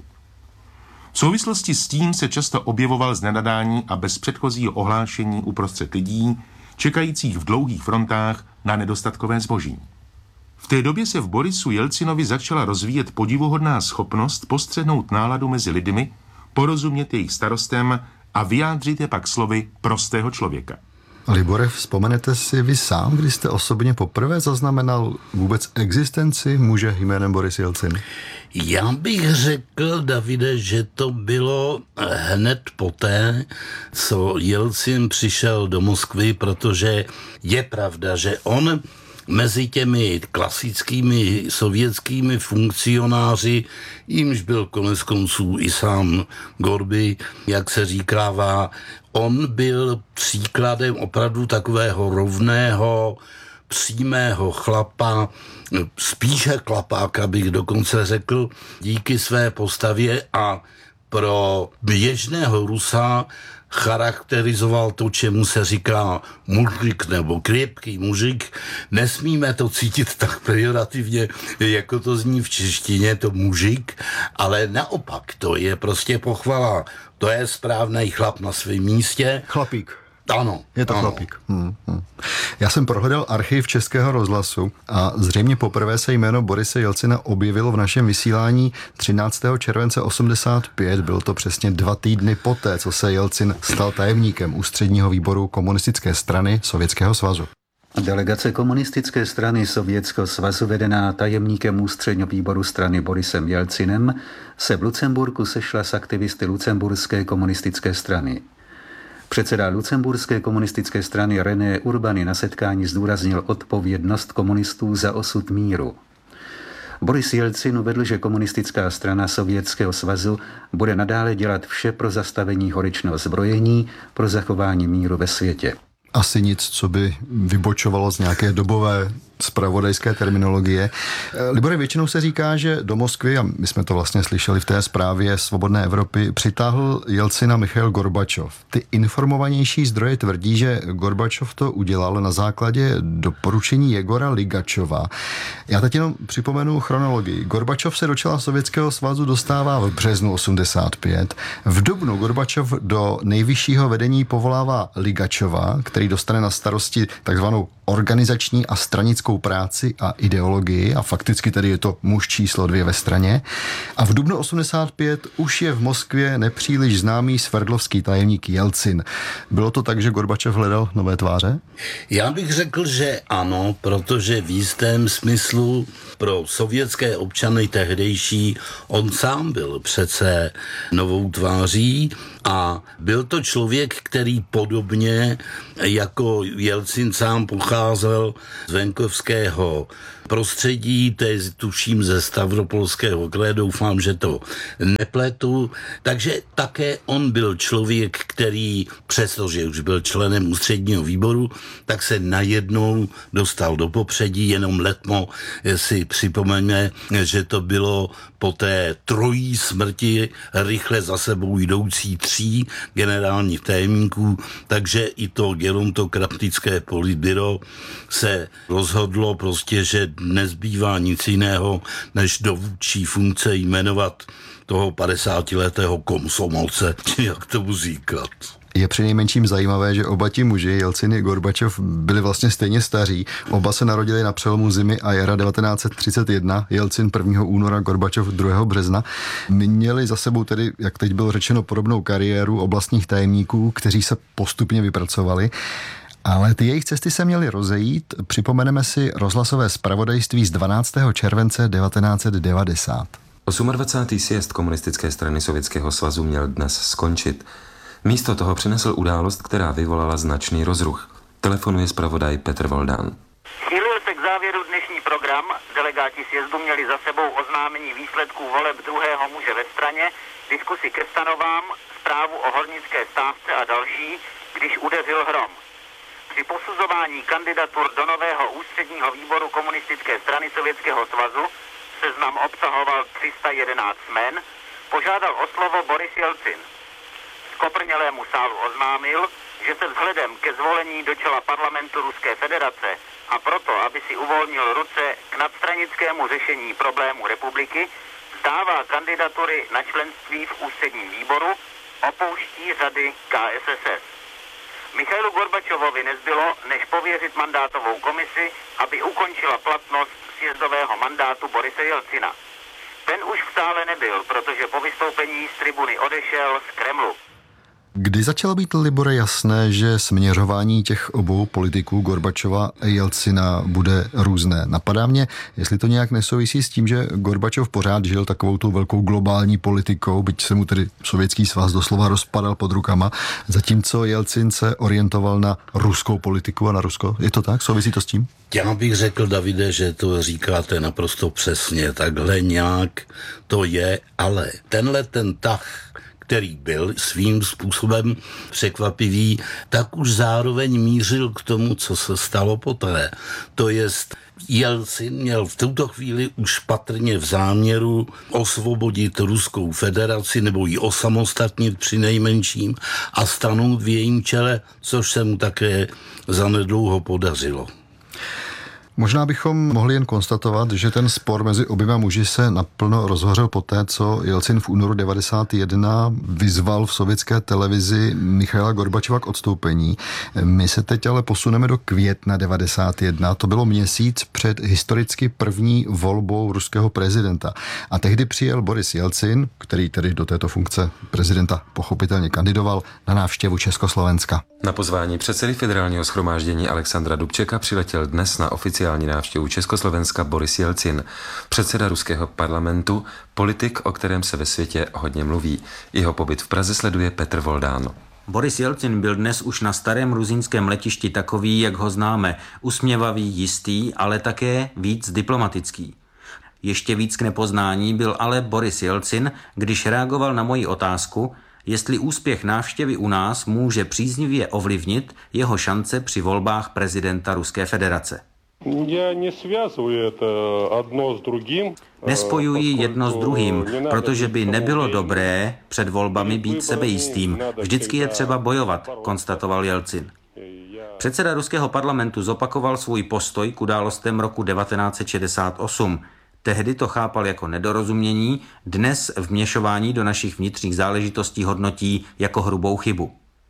V souvislosti s tím se často objevoval z nenadání a bez předchozího ohlášení uprostřed lidí, čekajících v dlouhých frontách na nedostatkové zboží. V té době se v Borisu Jelcinovi začala rozvíjet podivuhodná schopnost postřehnout náladu mezi lidmi, porozumět jejich starostem a vyjádřit je pak slovy prostého člověka. Libore, vzpomenete si vy sám, kdy jste osobně poprvé zaznamenal vůbec existenci muže jménem Boris Jelcin? Já bych řekl, Davide, že to bylo hned poté, co Jelcin přišel do Moskvy, protože je pravda, že on mezi těmi klasickými sovětskými funkcionáři, jimž byl konec konců i sám Gorby, jak se říkává, on byl příkladem opravdu takového rovného, přímého chlapa, spíše chlapáka bych dokonce řekl, díky své postavě a pro běžného Rusa charakterizoval to, čemu se říká mužik nebo křepký mužik. Nesmíme to cítit tak pejorativně, jako to zní v češtině, to mužik, ale naopak, to je prostě pochvala. To je správný chlap na svém místě. Chlapík. Ano. Je to ano. chlapík. Hmm, hmm. Já jsem prohledal archiv Českého rozhlasu a zřejmě poprvé se jméno Borise Jelcina objevilo v našem vysílání třináctého července osmdesát pět. Bylo to přesně dva týdny poté, co se Jelcin stal tajemníkem ústředního výboru komunistické strany Sovětského svazu. Delegace komunistické strany Sovětského svazu vedená tajemníkem ústředního výboru strany Borisem Jelcinem se v Lucemburku sešla s aktivisty Lucemburské komunistické strany. Předseda Lucemburské komunistické strany René Urbany na setkání zdůraznil odpovědnost komunistů za osud míru. Boris Jelcin uvedl, že komunistická strana Sovětského svazu bude nadále dělat vše pro zastavení horečného zbrojení, pro zachování míru ve světě. Asi nic, co by vybočovalo z nějaké dobové zpravodajské terminologie. Libore, většinou se říká, že do Moskvy, a my jsme to vlastně slyšeli v té zprávě Svobodné Evropy, přitáhl Jelcina Michail Gorbačov. Ty informovanější zdroje tvrdí, že Gorbačov to udělal na základě doporučení Jegora Ligačova. Já teď jenom připomenu chronologii. Gorbačov se do čela Sovětského svazu dostává v březnu osmdesát pět. V dubnu Gorbačov do nejvyššího vedení povolává Ligačova, který dostane na starosti takzvanou organizační a stranickou práci a ideologii a fakticky tedy je to muž číslo dvě ve straně. A v dubnu osmdesát pět už je v Moskvě nepříliš známý sverdlovský tajemník Jelcin. Bylo to tak, že Gorbačov hledal nové tváře? Já bych řekl, že ano, protože v jistém smyslu pro sovětské občany tehdejší on sám byl přece novou tváří a byl to člověk, který podobně jako Jelcin sám pocházel z venkovského prostředí, to je tuším ze Stavropolského kraje, doufám, že to nepletu. Takže také on byl člověk, který, přestože už byl členem ústředního výboru, tak se najednou dostal do popředí, jenom letmo si připomeňme, že to bylo po té trojí smrti rychle za sebou jdoucí tří generálních tajemníků, takže i to gerontokratické politbyro se rozhodlo prostě, že nezbývá nic jiného, než do vůdčí funkce jmenovat toho padesátiletého komsomolce, či jak tomu říkat. Je přinejmenším zajímavé, že oba ti muži, Jelcin i Gorbačov, byli vlastně stejně staří. Oba se narodili na přelomu zimy a jara devatenáct set třicet jedna, Jelcin prvního února, Gorbačov druhého března. Měli za sebou tedy, jak teď bylo řečeno, podobnou kariéru oblastních tajemníků, kteří se postupně vypracovali. Ale ty jejich cesty se měly rozejít. Připomeneme si rozhlasové zpravodajství z dvanáctého července devatenáct set devadesát. dvacátý osmý sjezd Komunistické strany Sovětského svazu měl dnes skončit. Místo toho přinesl událost, která vyvolala značný rozruch. Telefonuje zpravodaj Petr Voldán. Chýlil se k závěru dnešní program. Delegáti sjezdu měli za sebou oznámení výsledků voleb druhého muže ve straně, diskusi ke stanovám, zprávu o hornické stávce a další, když udeřil hrom. Při posuzování kandidatur do nového ústředního výboru Komunistické strany Sovětského svazu, seznam obsahoval tři sta jedenáct jmen, požádal o slovo Boris Jelcin. Koprnělému sálu oznámil, že se vzhledem ke zvolení do čela parlamentu Ruské federace a proto, aby si uvolnil ruce k nadstranickému řešení problému republiky, vzdává kandidatury na členství v ústředním výboru, opouští řady K S S S. Michailu Gorbačovovi nezbylo, než pověřit mandátovou komisi, aby ukončila platnost sjezdového mandátu Borise Jelcina. Ten už v sále nebyl, protože po vystoupení z tribuny odešel z Kremlu. Kdy začalo být, Libore, jasné, že směřování těch obou politiků Gorbačova a Jelcina bude různé? Napadá mě, jestli to nějak nesouvisí s tím, že Gorbačov pořád žil takovou tou velkou globální politikou, byť se mu tedy Sovětský svaz doslova rozpadal pod rukama, zatímco Jelcin se orientoval na ruskou politiku a na Rusko. Je to tak? Souvisí to s tím? Já bych řekl, Davide, že to říkáte naprosto přesně. Takhle nějak to je, ale tenhle ten tah, který byl svým způsobem překvapivý, tak už zároveň mířil k tomu, co se stalo poté. To jest, Jelcin měl v tuto chvíli už patrně v záměru osvobodit Ruskou federaci nebo ji osamostatnit při nejmenším a stanout v jejím čele, což se mu také zanedlouho podařilo. Možná bychom mohli jen konstatovat, že ten spor mezi oběma muži se naplno rozhořel poté, co Jelcin v únoru devadesát jedna vyzval v sovětské televizi Michaila Gorbačova k odstoupení. My se teď ale posuneme do května devadesát jedna. To bylo měsíc před historicky první volbou ruského prezidenta. A tehdy přijel Boris Jelcin, který tedy do této funkce prezidenta pochopitelně kandidoval, na návštěvu Československa. Na pozvání předsedy Federálního shromáždění Alexandra Dubčeka přiletěl dnes na oficiální návštěvu Československa Boris Jelcin, předseda ruského parlamentu, politik, o kterém se ve světě hodně mluví. Jeho pobyt v Praze sleduje Petr Voldán. Boris Jelcin byl dnes už na starém gruzínském letišti takový, jak ho známe, usměvavý, jistý, ale také víc diplomatický. Ještě víc k nepoznání byl ale Boris Jelcin, když reagoval na moji otázku, jestli úspěch návštěvy u nás může příznivě ovlivnit jeho šance při volbách prezidenta Ruské federace. Nespojuji jedno s druhým, protože by nebylo dobré před volbami být sebejistým. Vždycky je třeba bojovat, konstatoval Jelcin. Předseda ruského parlamentu zopakoval svůj postoj k událostem roku devatenáct set šedesát osm. Tehdy to chápal jako nedorozumění, dnes vměšování do našich vnitřních záležitostí hodnotí jako hrubou chybu.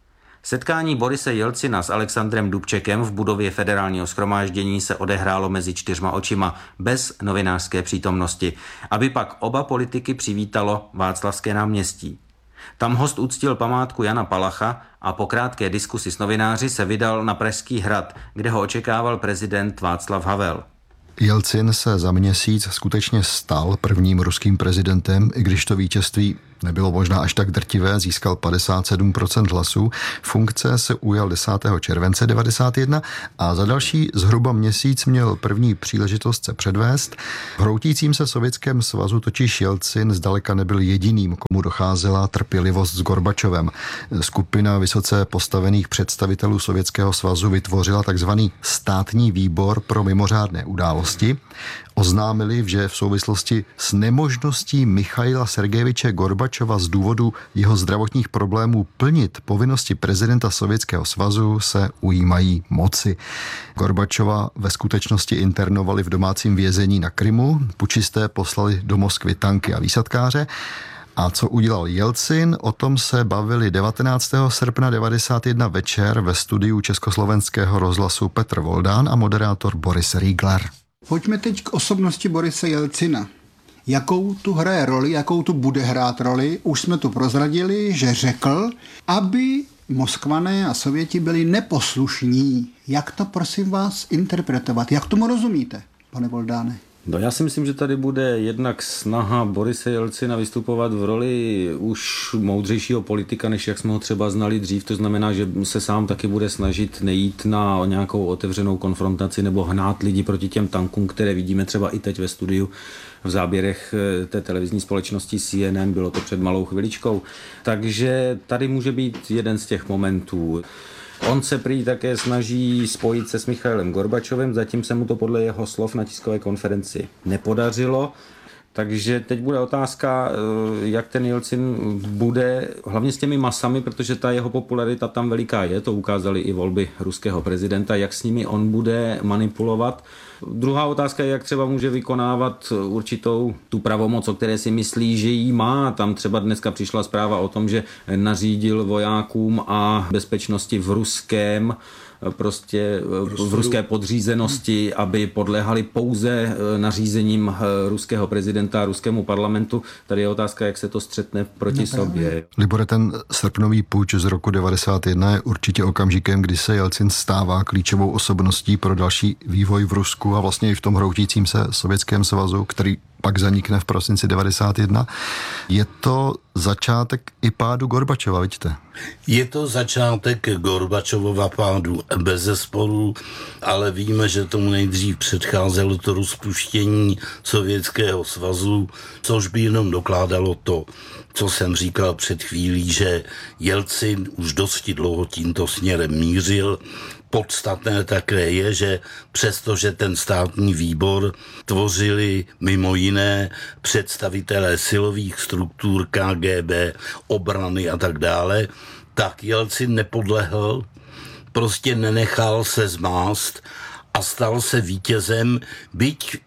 Setkání Borise Jelcina s Alexandrem Dubčekem v budově Federálního shromáždění se odehrálo mezi čtyřma očima, bez novinářské přítomnosti, aby pak oba politiky přivítalo Václavské náměstí. Tam host uctil památku Jana Palacha a po krátké diskusi s novináři se vydal na Pražský hrad, kde ho očekával prezident Václav Havel. Jelcin se za měsíc skutečně stal prvním ruským prezidentem, i když to vítězství nebylo možná až tak drtivé, získal padesát sedm procent hlasů. Funkce se ujal desátého července devadesát jedna a za další zhruba měsíc měl první příležitost se předvést. V hroutícím se Sovětském svazu totiž Jelcin zdaleka nebyl jediným, komu docházela trpělivost s Gorbačovem. Skupina vysoce postavených představitelů Sovětského svazu vytvořila takzvaný státní výbor pro mimořádné události. Oznámili, že v souvislosti s nemožností Michaila Sergejeviče Gorbačova z důvodu jeho zdravotních problémů plnit povinnosti prezidenta Sovětského svazu se ujímají moci. Gorbačova ve skutečnosti internovali v domácím vězení na Krymu, pučisté poslali do Moskvy tanky a výsadkáře. A co udělal Jelcin, o tom se bavili devatenáctého srpna devadesát jedna večer ve studiu Československého rozhlasu Petr Voldán a moderátor Boris Riegler. Pojďme teď k osobnosti Borise Jelcina. Jakou tu hraje roli, jakou tu bude hrát roli? Už jsme tu prozradili, že řekl, aby Moskvané a Sověti byli neposlušní. Jak to, prosím vás, interpretovat? Jak tomu rozumíte, pane Voldáne? No, já si myslím, že tady bude jednak snaha Borise Jelcina vystupovat v roli už moudřejšího politika, než jak jsme ho třeba znali dřív. To znamená, že se sám taky bude snažit nejít na nějakou otevřenou konfrontaci nebo hnát lidi proti těm tankům, které vidíme třeba i teď ve studiu v záběrech té televizní společnosti C N N, bylo to před malou chviličkou. Takže tady může být jeden z těch momentů. On se prý také snaží spojit se s Michailem Gorbačovem, zatím se mu to podle jeho slov na tiskové konferenci nepodařilo. Takže teď bude otázka, jak ten Jelcin bude, hlavně s těmi masami, protože ta jeho popularita tam veliká je, to ukázali i volby ruského prezidenta, jak s nimi on bude manipulovat. Druhá otázka je, jak třeba může vykonávat určitou tu pravomoc, o které si myslí, že jí má. Tam třeba dneska přišla zpráva o tom, že nařídil vojákům a bezpečnosti v ruském prostě v ruské podřízenosti, aby podléhali pouze nařízením ruského prezidenta a ruskému parlamentu. Tady je otázka, jak se to střetne proti no, sobě. Libore, ten srpnový puč z roku devadesát jedna je určitě okamžikem, kdy se Jelcin stává klíčovou osobností pro další vývoj v Rusku a vlastně i v tom hroutícím se Sovětském svazu, který pak zanikne v prosinci devadesát jedna. Je to začátek i pádu Gorbačova, vidíte? Je to začátek Gorbačovova pádu, bezesporu, ale víme, že tomu nejdřív předcházelo to rozpuštění Sovětského svazu, což by jenom dokládalo to, co jsem říkal před chvílí, že Jelcin už dosti dlouho tímto směrem mířil. Podstatné také je, že přestože ten státní výbor tvořili mimo jiné představitelé silových struktur K G B, obrany a tak dále, tak Jelcin nepodlehl, prostě nenechal se zmást a stal se vítězem, byť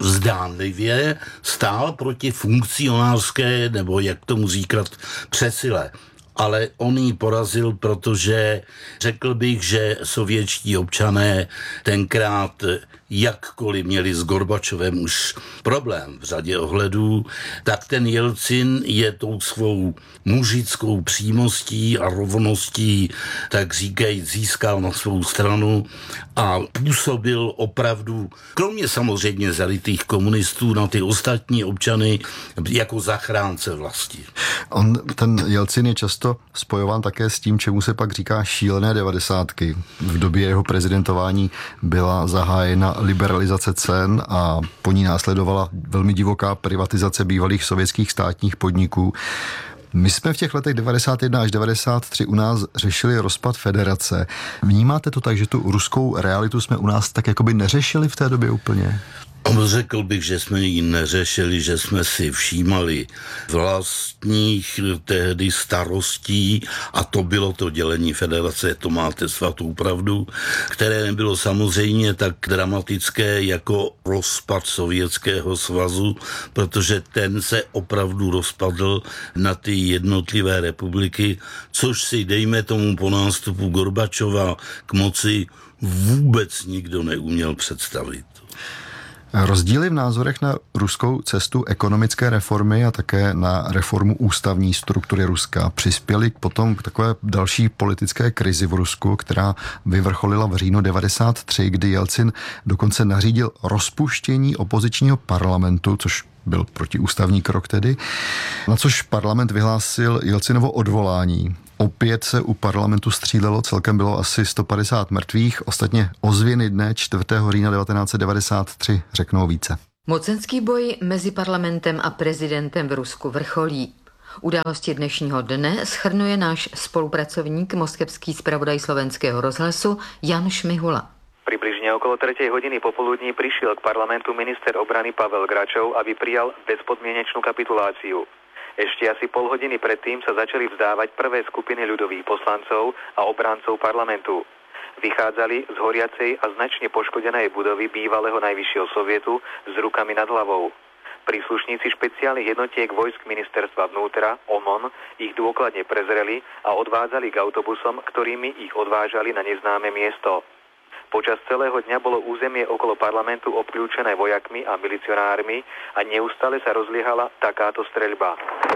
zdánlivě stál proti funkcionářské, nebo jak tomu říkat, přesile. Ale on ji porazil, protože řekl bych, že sovětští občané tenkrát jakkoliv měli s Gorbačovem už problém v řadě ohledů, tak ten Jelcin je tou svou mužickou přímostí a rovností, tak říkají, získal na svou stranu a působil opravdu, kromě samozřejmě zalitých komunistů, na ty ostatní občany jako zachránce vlasti. On, ten Jelcin je často spojován také s tím, čemu se pak říká šílené devadesátky. V době jeho prezidentování byla zahájena liberalizace cen a po ní následovala velmi divoká privatizace bývalých sovětských státních podniků. My jsme v těch letech devadesát jedna až devadesát tři u nás řešili rozpad federace. Vnímáte to tak, že tu ruskou realitu jsme u nás tak jakoby neřešili v té době úplně? Řekl bych, že jsme ji neřešili, že jsme si všímali vlastních tehdy starostí a to bylo to dělení federace, to máte svatou pravdu, které nebylo samozřejmě tak dramatické jako rozpad Sovětského svazu, protože ten se opravdu rozpadl na ty jednotlivé republiky, což si dejme tomu po nástupu Gorbačova k moci vůbec nikdo neuměl představit. Rozdíly v názorech na ruskou cestu ekonomické reformy a také na reformu ústavní struktury Ruska přispěly k potom k takové další politické krizi v Rusku, která vyvrcholila v říjnu devadesát tři, kdy Jelcin dokonce nařídil rozpuštění opozičního parlamentu, což byl protiústavní krok tedy, na což parlament vyhlásil Jelcinovo odvolání. Opět se u parlamentu střílelo, celkem bylo asi sto padesát mrtvých, ostatně ozvěny dne čtvrtého října devatenáct set devadesát tři řeknou více. Mocenský boj mezi parlamentem a prezidentem v Rusku vrcholí. Události dnešního dne shrnuje náš spolupracovník, moskevský zpravodaj Slovenského rozhlasu Jan Šmihula. Približne okolo tretej hodiny popoludní prišiel k parlamentu minister obrany Pavel Gračov, aby prijal bezpodmienečnú kapituláciu. Ešte asi pol hodiny predtým sa začali vzdávať prvé skupiny ľudových poslancov a obrancov parlamentu. Vychádzali z horiacej a značne poškodenej budovy bývalého najvyššieho sovietu s rukami nad hlavou. Príslušníci špeciálnych jednotiek vojsk ministerstva vnútra, O M O N, ich dôkladne prezreli a odvádzali k autobusom, ktorými ich odvážali na neznáme miesto. Počas celého dňa bolo územie okolo parlamentu obklúčené vojakmi a milicionármi a neustále sa rozliehala takáto streľba.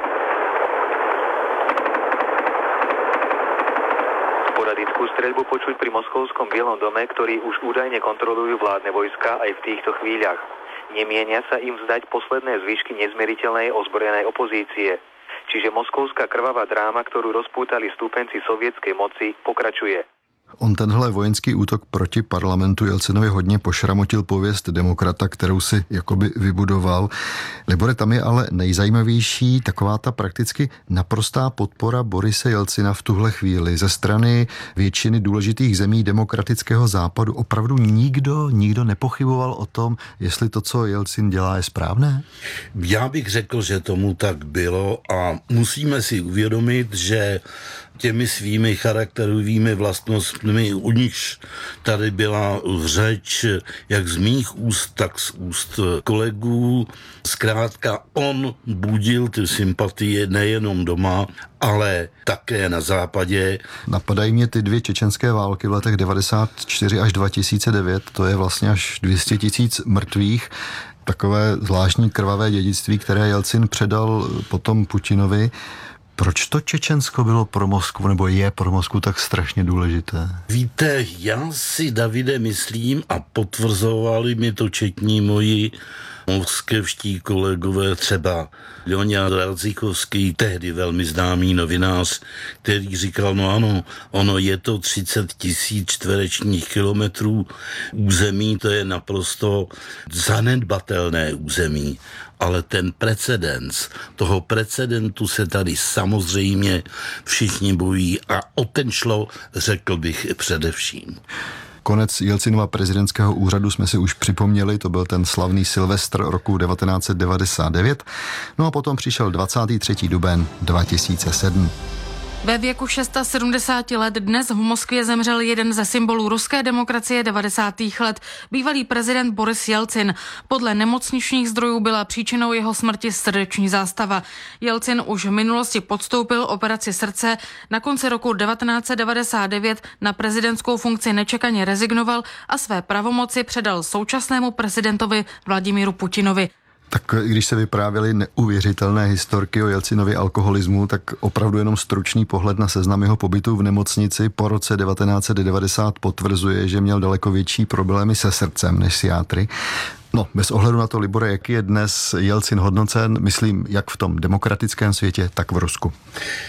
Sporadickú streľbu počuť pri moskovskom Bielom dome, ktorý už údajne kontrolujú vládne vojska aj v týchto chvíľach. Nemienia sa im vzdať posledné zvyšky nezmeriteľnej ozbrojenej opozície. Čiže moskovská krvavá dráma, ktorú rozpútali stúpenci sovietskej moci, pokračuje. On tenhle vojenský útok proti parlamentu Jelcinovi hodně pošramotil pověst demokrata, kterou si jakoby vybudoval. Libore, tam je ale nejzajímavější taková ta prakticky naprostá podpora Borise Jelcina v tuhle chvíli ze strany většiny důležitých zemí demokratického západu. Opravdu nikdo, nikdo nepochyboval o tom, jestli to, co Jelcin dělá, je správné? Já bych řekl, že tomu tak bylo a musíme si uvědomit, že těmi svými charakterovými vlastnostmi, u nichž tady byla řeč jak z mých úst, tak z úst kolegů. Zkrátka on budil ty sympatie nejenom doma, ale také na západě. Napadají mě ty dvě čečenské války v letech devadesát čtyři až dva tisíce devět, to je vlastně až dvě stě tisíc mrtvých. Takové zvláštní krvavé dědictví, které Jelcin předal potom Putinovi. Proč to Čečensko bylo pro Moskvu, nebo je pro Moskvu tak strašně důležité? Víte, já si, Davide, myslím, a potvrzovali mi to četní moji moskevští kolegové, třeba Leonid Radzichovský, tehdy velmi známý novinář, který říkal, no ano, ono je to třicet tisíc čtverečních kilometrů území, to je naprosto zanedbatelné území. Ale ten precedens, toho precedentu se tady samozřejmě všichni bojí a o ten šlo, řekl bych, především. Konec Jelcinova prezidentského úřadu jsme si už připomněli, to byl ten slavný Silvestr roku devatenáct set devadesát devět, no a potom přišel dvacátého třetího duben dva tisíce sedm. Ve věku sedmdesáti šesti let dnes v Moskvě zemřel jeden ze symbolů ruské demokracie devadesátých let, bývalý prezident Boris Jelcin. Podle nemocničních zdrojů byla příčinou jeho smrti srdeční zástava. Jelcin už v minulosti podstoupil operaci srdce, na konci roku devatenáct set devadesát devět na prezidentskou funkci nečekaně rezignoval a své pravomoci předal současnému prezidentovi Vladimíru Putinovi. Tak když se vyprávěly neuvěřitelné historky o Jelcinově alkoholismu, tak opravdu jenom stručný pohled na seznam jeho pobytu v nemocnici po roce devatenáct set devadesát potvrzuje, že měl daleko větší problémy se srdcem než s játry. No, bez ohledu na to, Libore, jaký je dnes Jelcin hodnocen, myslím, jak v tom demokratickém světě, tak v Rusku.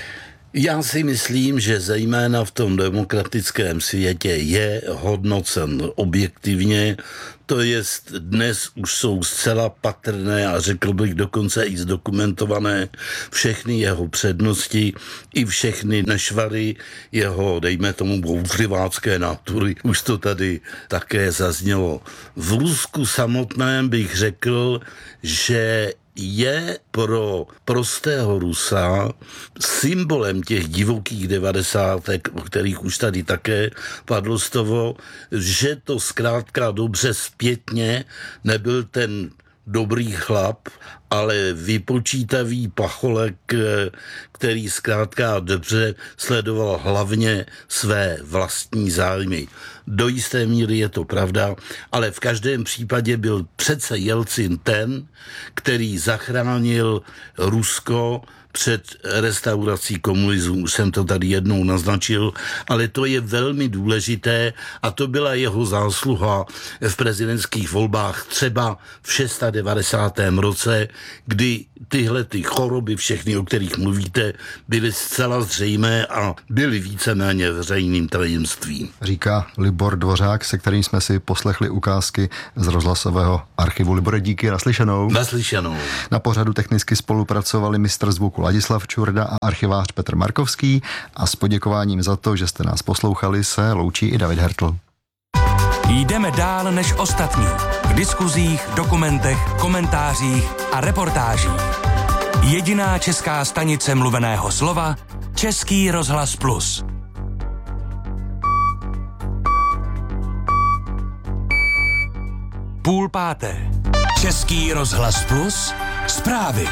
Já si myslím, že zejména v tom demokratickém světě je hodnocen objektivně, to jest dnes už jsou zcela patrné a řekl bych dokonce i zdokumentované všechny jeho přednosti i všechny nešvary jeho, dejme tomu, bouřlivácké natury. Už to tady také zaznělo. V Rusku samotném bych řekl, že je pro prostého Rusa symbolem těch divokých devadesátek, o kterých už tady také padlo slovo, že to zkrátka dobře zpětně nebyl ten dobrý chlap, ale vypočítavý pacholek, který zkrátka dobře sledoval hlavně své vlastní zájmy. Do jisté míry je to pravda, ale v každém případě byl přece Jelcin ten, který zachránil Rusko před restaurací komunismu. Už jsem to tady jednou naznačil, ale to je velmi důležité a to byla jeho zásluha v prezidentských volbách třeba v devadesátém šestém roce, kdy tyhle ty choroby, všechny, o kterých mluvíte, byly zcela zřejmé a byly víceméně veřejným tajemstvím. Říká Libor Dvořák, se kterým jsme si poslechli ukázky z rozhlasového archivu. Libore, díky, naslyšenou. Naslyšenou. Na pořadu technicky spolupracovali mistr zvuku Ladislav Čurda a archivář Petr Markovský a s poděkováním za to, že jste nás poslouchali, se loučí i David Hertl. Jdeme dál než ostatní. V diskuzích, dokumentech, komentářích a reportážích. Jediná česká stanice mluveného slova, Český rozhlas Plus. Půl páté. Český rozhlas Plus. Zprávy.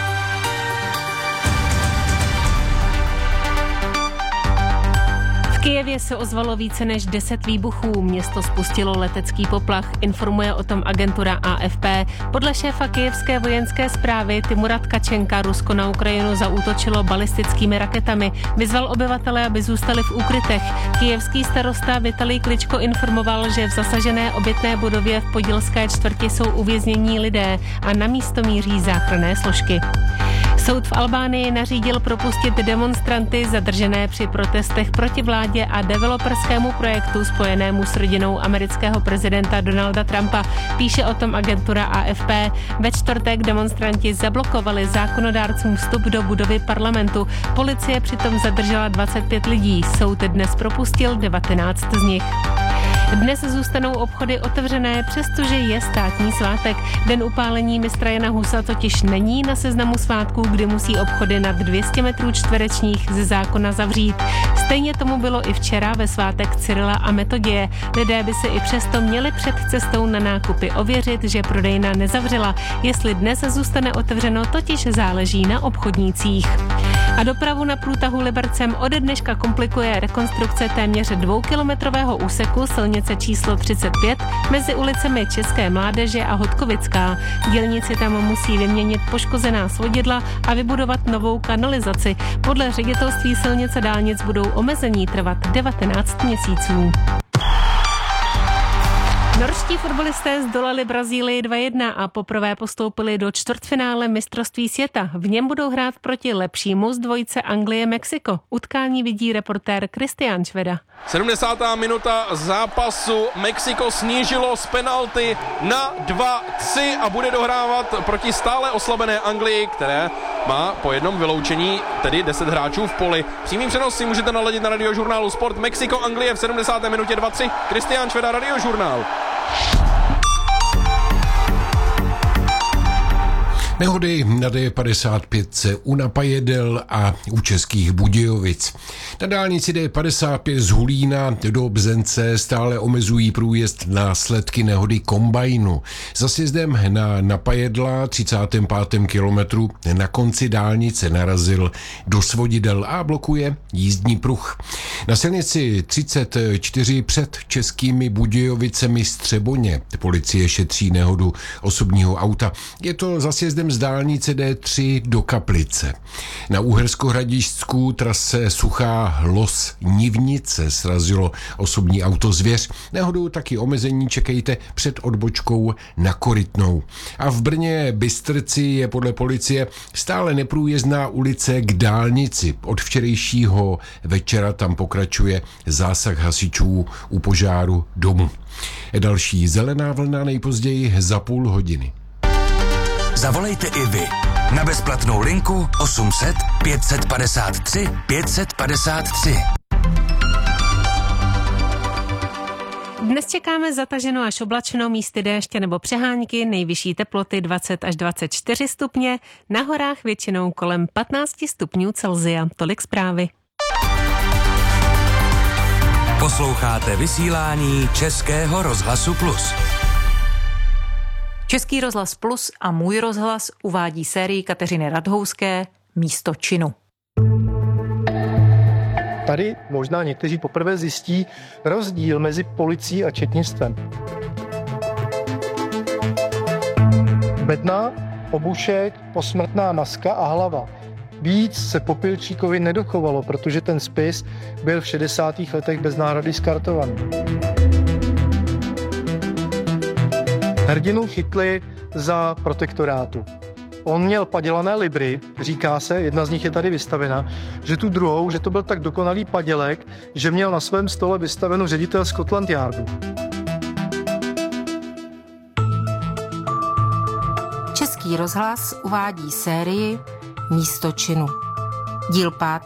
V Kyjevě se ozvalo více než deset výbuchů. Město spustilo letecký poplach, informuje o tom agentura A F P. Podle šéfa kyjevské vojenské správy Timura Tkačenka Rusko na Ukrajinu zaútočilo balistickými raketami. Vyzval obyvatele, aby zůstali v úkrytech. Kyjevský starosta Vitalij Kličko informoval, že v zasažené obytné budově v podilské čtvrti jsou uvěznění lidé a na místo míří záchranné složky. Soud v Albánii nařídil propustit demonstranty zadržené při protestech proti vládě a developerskému projektu spojenému s rodinou amerického prezidenta Donalda Trumpa. Píše o tom agentura A F P. Ve čtvrtek demonstranti zablokovali zákonodárcům vstup do budovy parlamentu. Policie přitom zadržela dvacet pět lidí. Soud dnes propustil devatenáct z nich. Dnes zůstanou obchody otevřené, přestože je státní svátek. Den upálení mistra Jana Husa totiž není na seznamu svátků, kdy musí obchody nad dvě stě metrů čtverečních ze zákona zavřít. Stejně tomu bylo i včera ve svátek Cyrila a Metoděje. Lidé by se i přesto měli před cestou na nákupy ověřit, že prodejna nezavřela. Jestli dnes zůstane otevřeno, totiž záleží na obchodnících. A dopravu na průtahu Libercem ode dneška komplikuje rekonstrukce téměř dvoukilometrového úseku silnice číslo třicet pět mezi ulicemi České Mládeže a Hodkovická. Dělníci tam musí vyměnit poškozená svodidla a vybudovat novou kanalizaci. Podle ředitelství silnice dálnic budou omezení trvat devatenáct měsíců. Norští fotbalisté zdolali Brazílii dva jedna a poprvé postoupili do čtvrtfinále mistrovství světa. V něm budou hrát proti lepšímu z dvojice Anglie-Mexiko. Utkání vidí reportér Kristián Šveda. sedmdesátá minuta zápasu. Mexiko snížilo z penalty na dva tři a bude dohrávat proti stále oslabené Anglii, které má po jednom vyloučení tedy deset hráčů v poli. Přímý přenos si můžete naladit na radiožurnálu Sport. Mexiko Anglie v sedmdesáté minutě dva tři. Kristián Šveda, radiožurnál. Nehody na D padesát pět u Napajedel a u Českých Budějovic. Na dálnici D padesát pět z Hulína do Bzence stále omezují průjezd následky nehody kombajnu. Za sjezdem na Napajedla třicátém pátém kilometru na konci dálnice narazil do svodidel a blokuje jízdní pruh. Na silnici třicet čtyři před Českými Budějovicemi Střeboně policie šetří nehodu osobního auta. Je to za sjezdem z dálnice D tři do Kaplice. Na Uherskohradišťsku trase Suchá Los Nivnice srazilo osobní auto Zvěř. Nehodou taky omezení čekejte před odbočkou na Korytnou. A v Brně Bystrci je podle policie stále neprůjezdná ulice k dálnici. Od včerejšího večera tam pokračuje zásah hasičů u požáru domu. Další zelená vlna nejpozději za půl hodiny. Zavolejte i vy na bezplatnou linku osm set pět set padesát tři pět set padesát tři. Dnes čekáme zataženo až oblačno, místy déště nebo přehánky, nejvyšší teploty dvacet až dvacet čtyři stupně, na horách většinou kolem patnáct stupňů Celsia. Tolik zprávy. Posloucháte vysílání Českého rozhlasu Plus. Český rozhlas Plus a Můj rozhlas uvádí sérii Kateřiny Radhouské Místo činu. Tady možná někteří poprvé zjistí rozdíl mezi policií a četnictvem. Bedna, obušek, posmrtná maska a hlava. Víc se Popilčíkovi nedochovalo, protože ten spis byl v šedesátých letech bez náhrady skartovaný. Hrdinu chytli za protektorátu. On měl padělané libry, říká se, jedna z nich je tady vystavena, že tu druhou, že to byl tak dokonalý padělek, že měl na svém stole vystavenou ředitel Scotland Yardu. Český rozhlas uvádí sérii Místo činu. Díl pátý.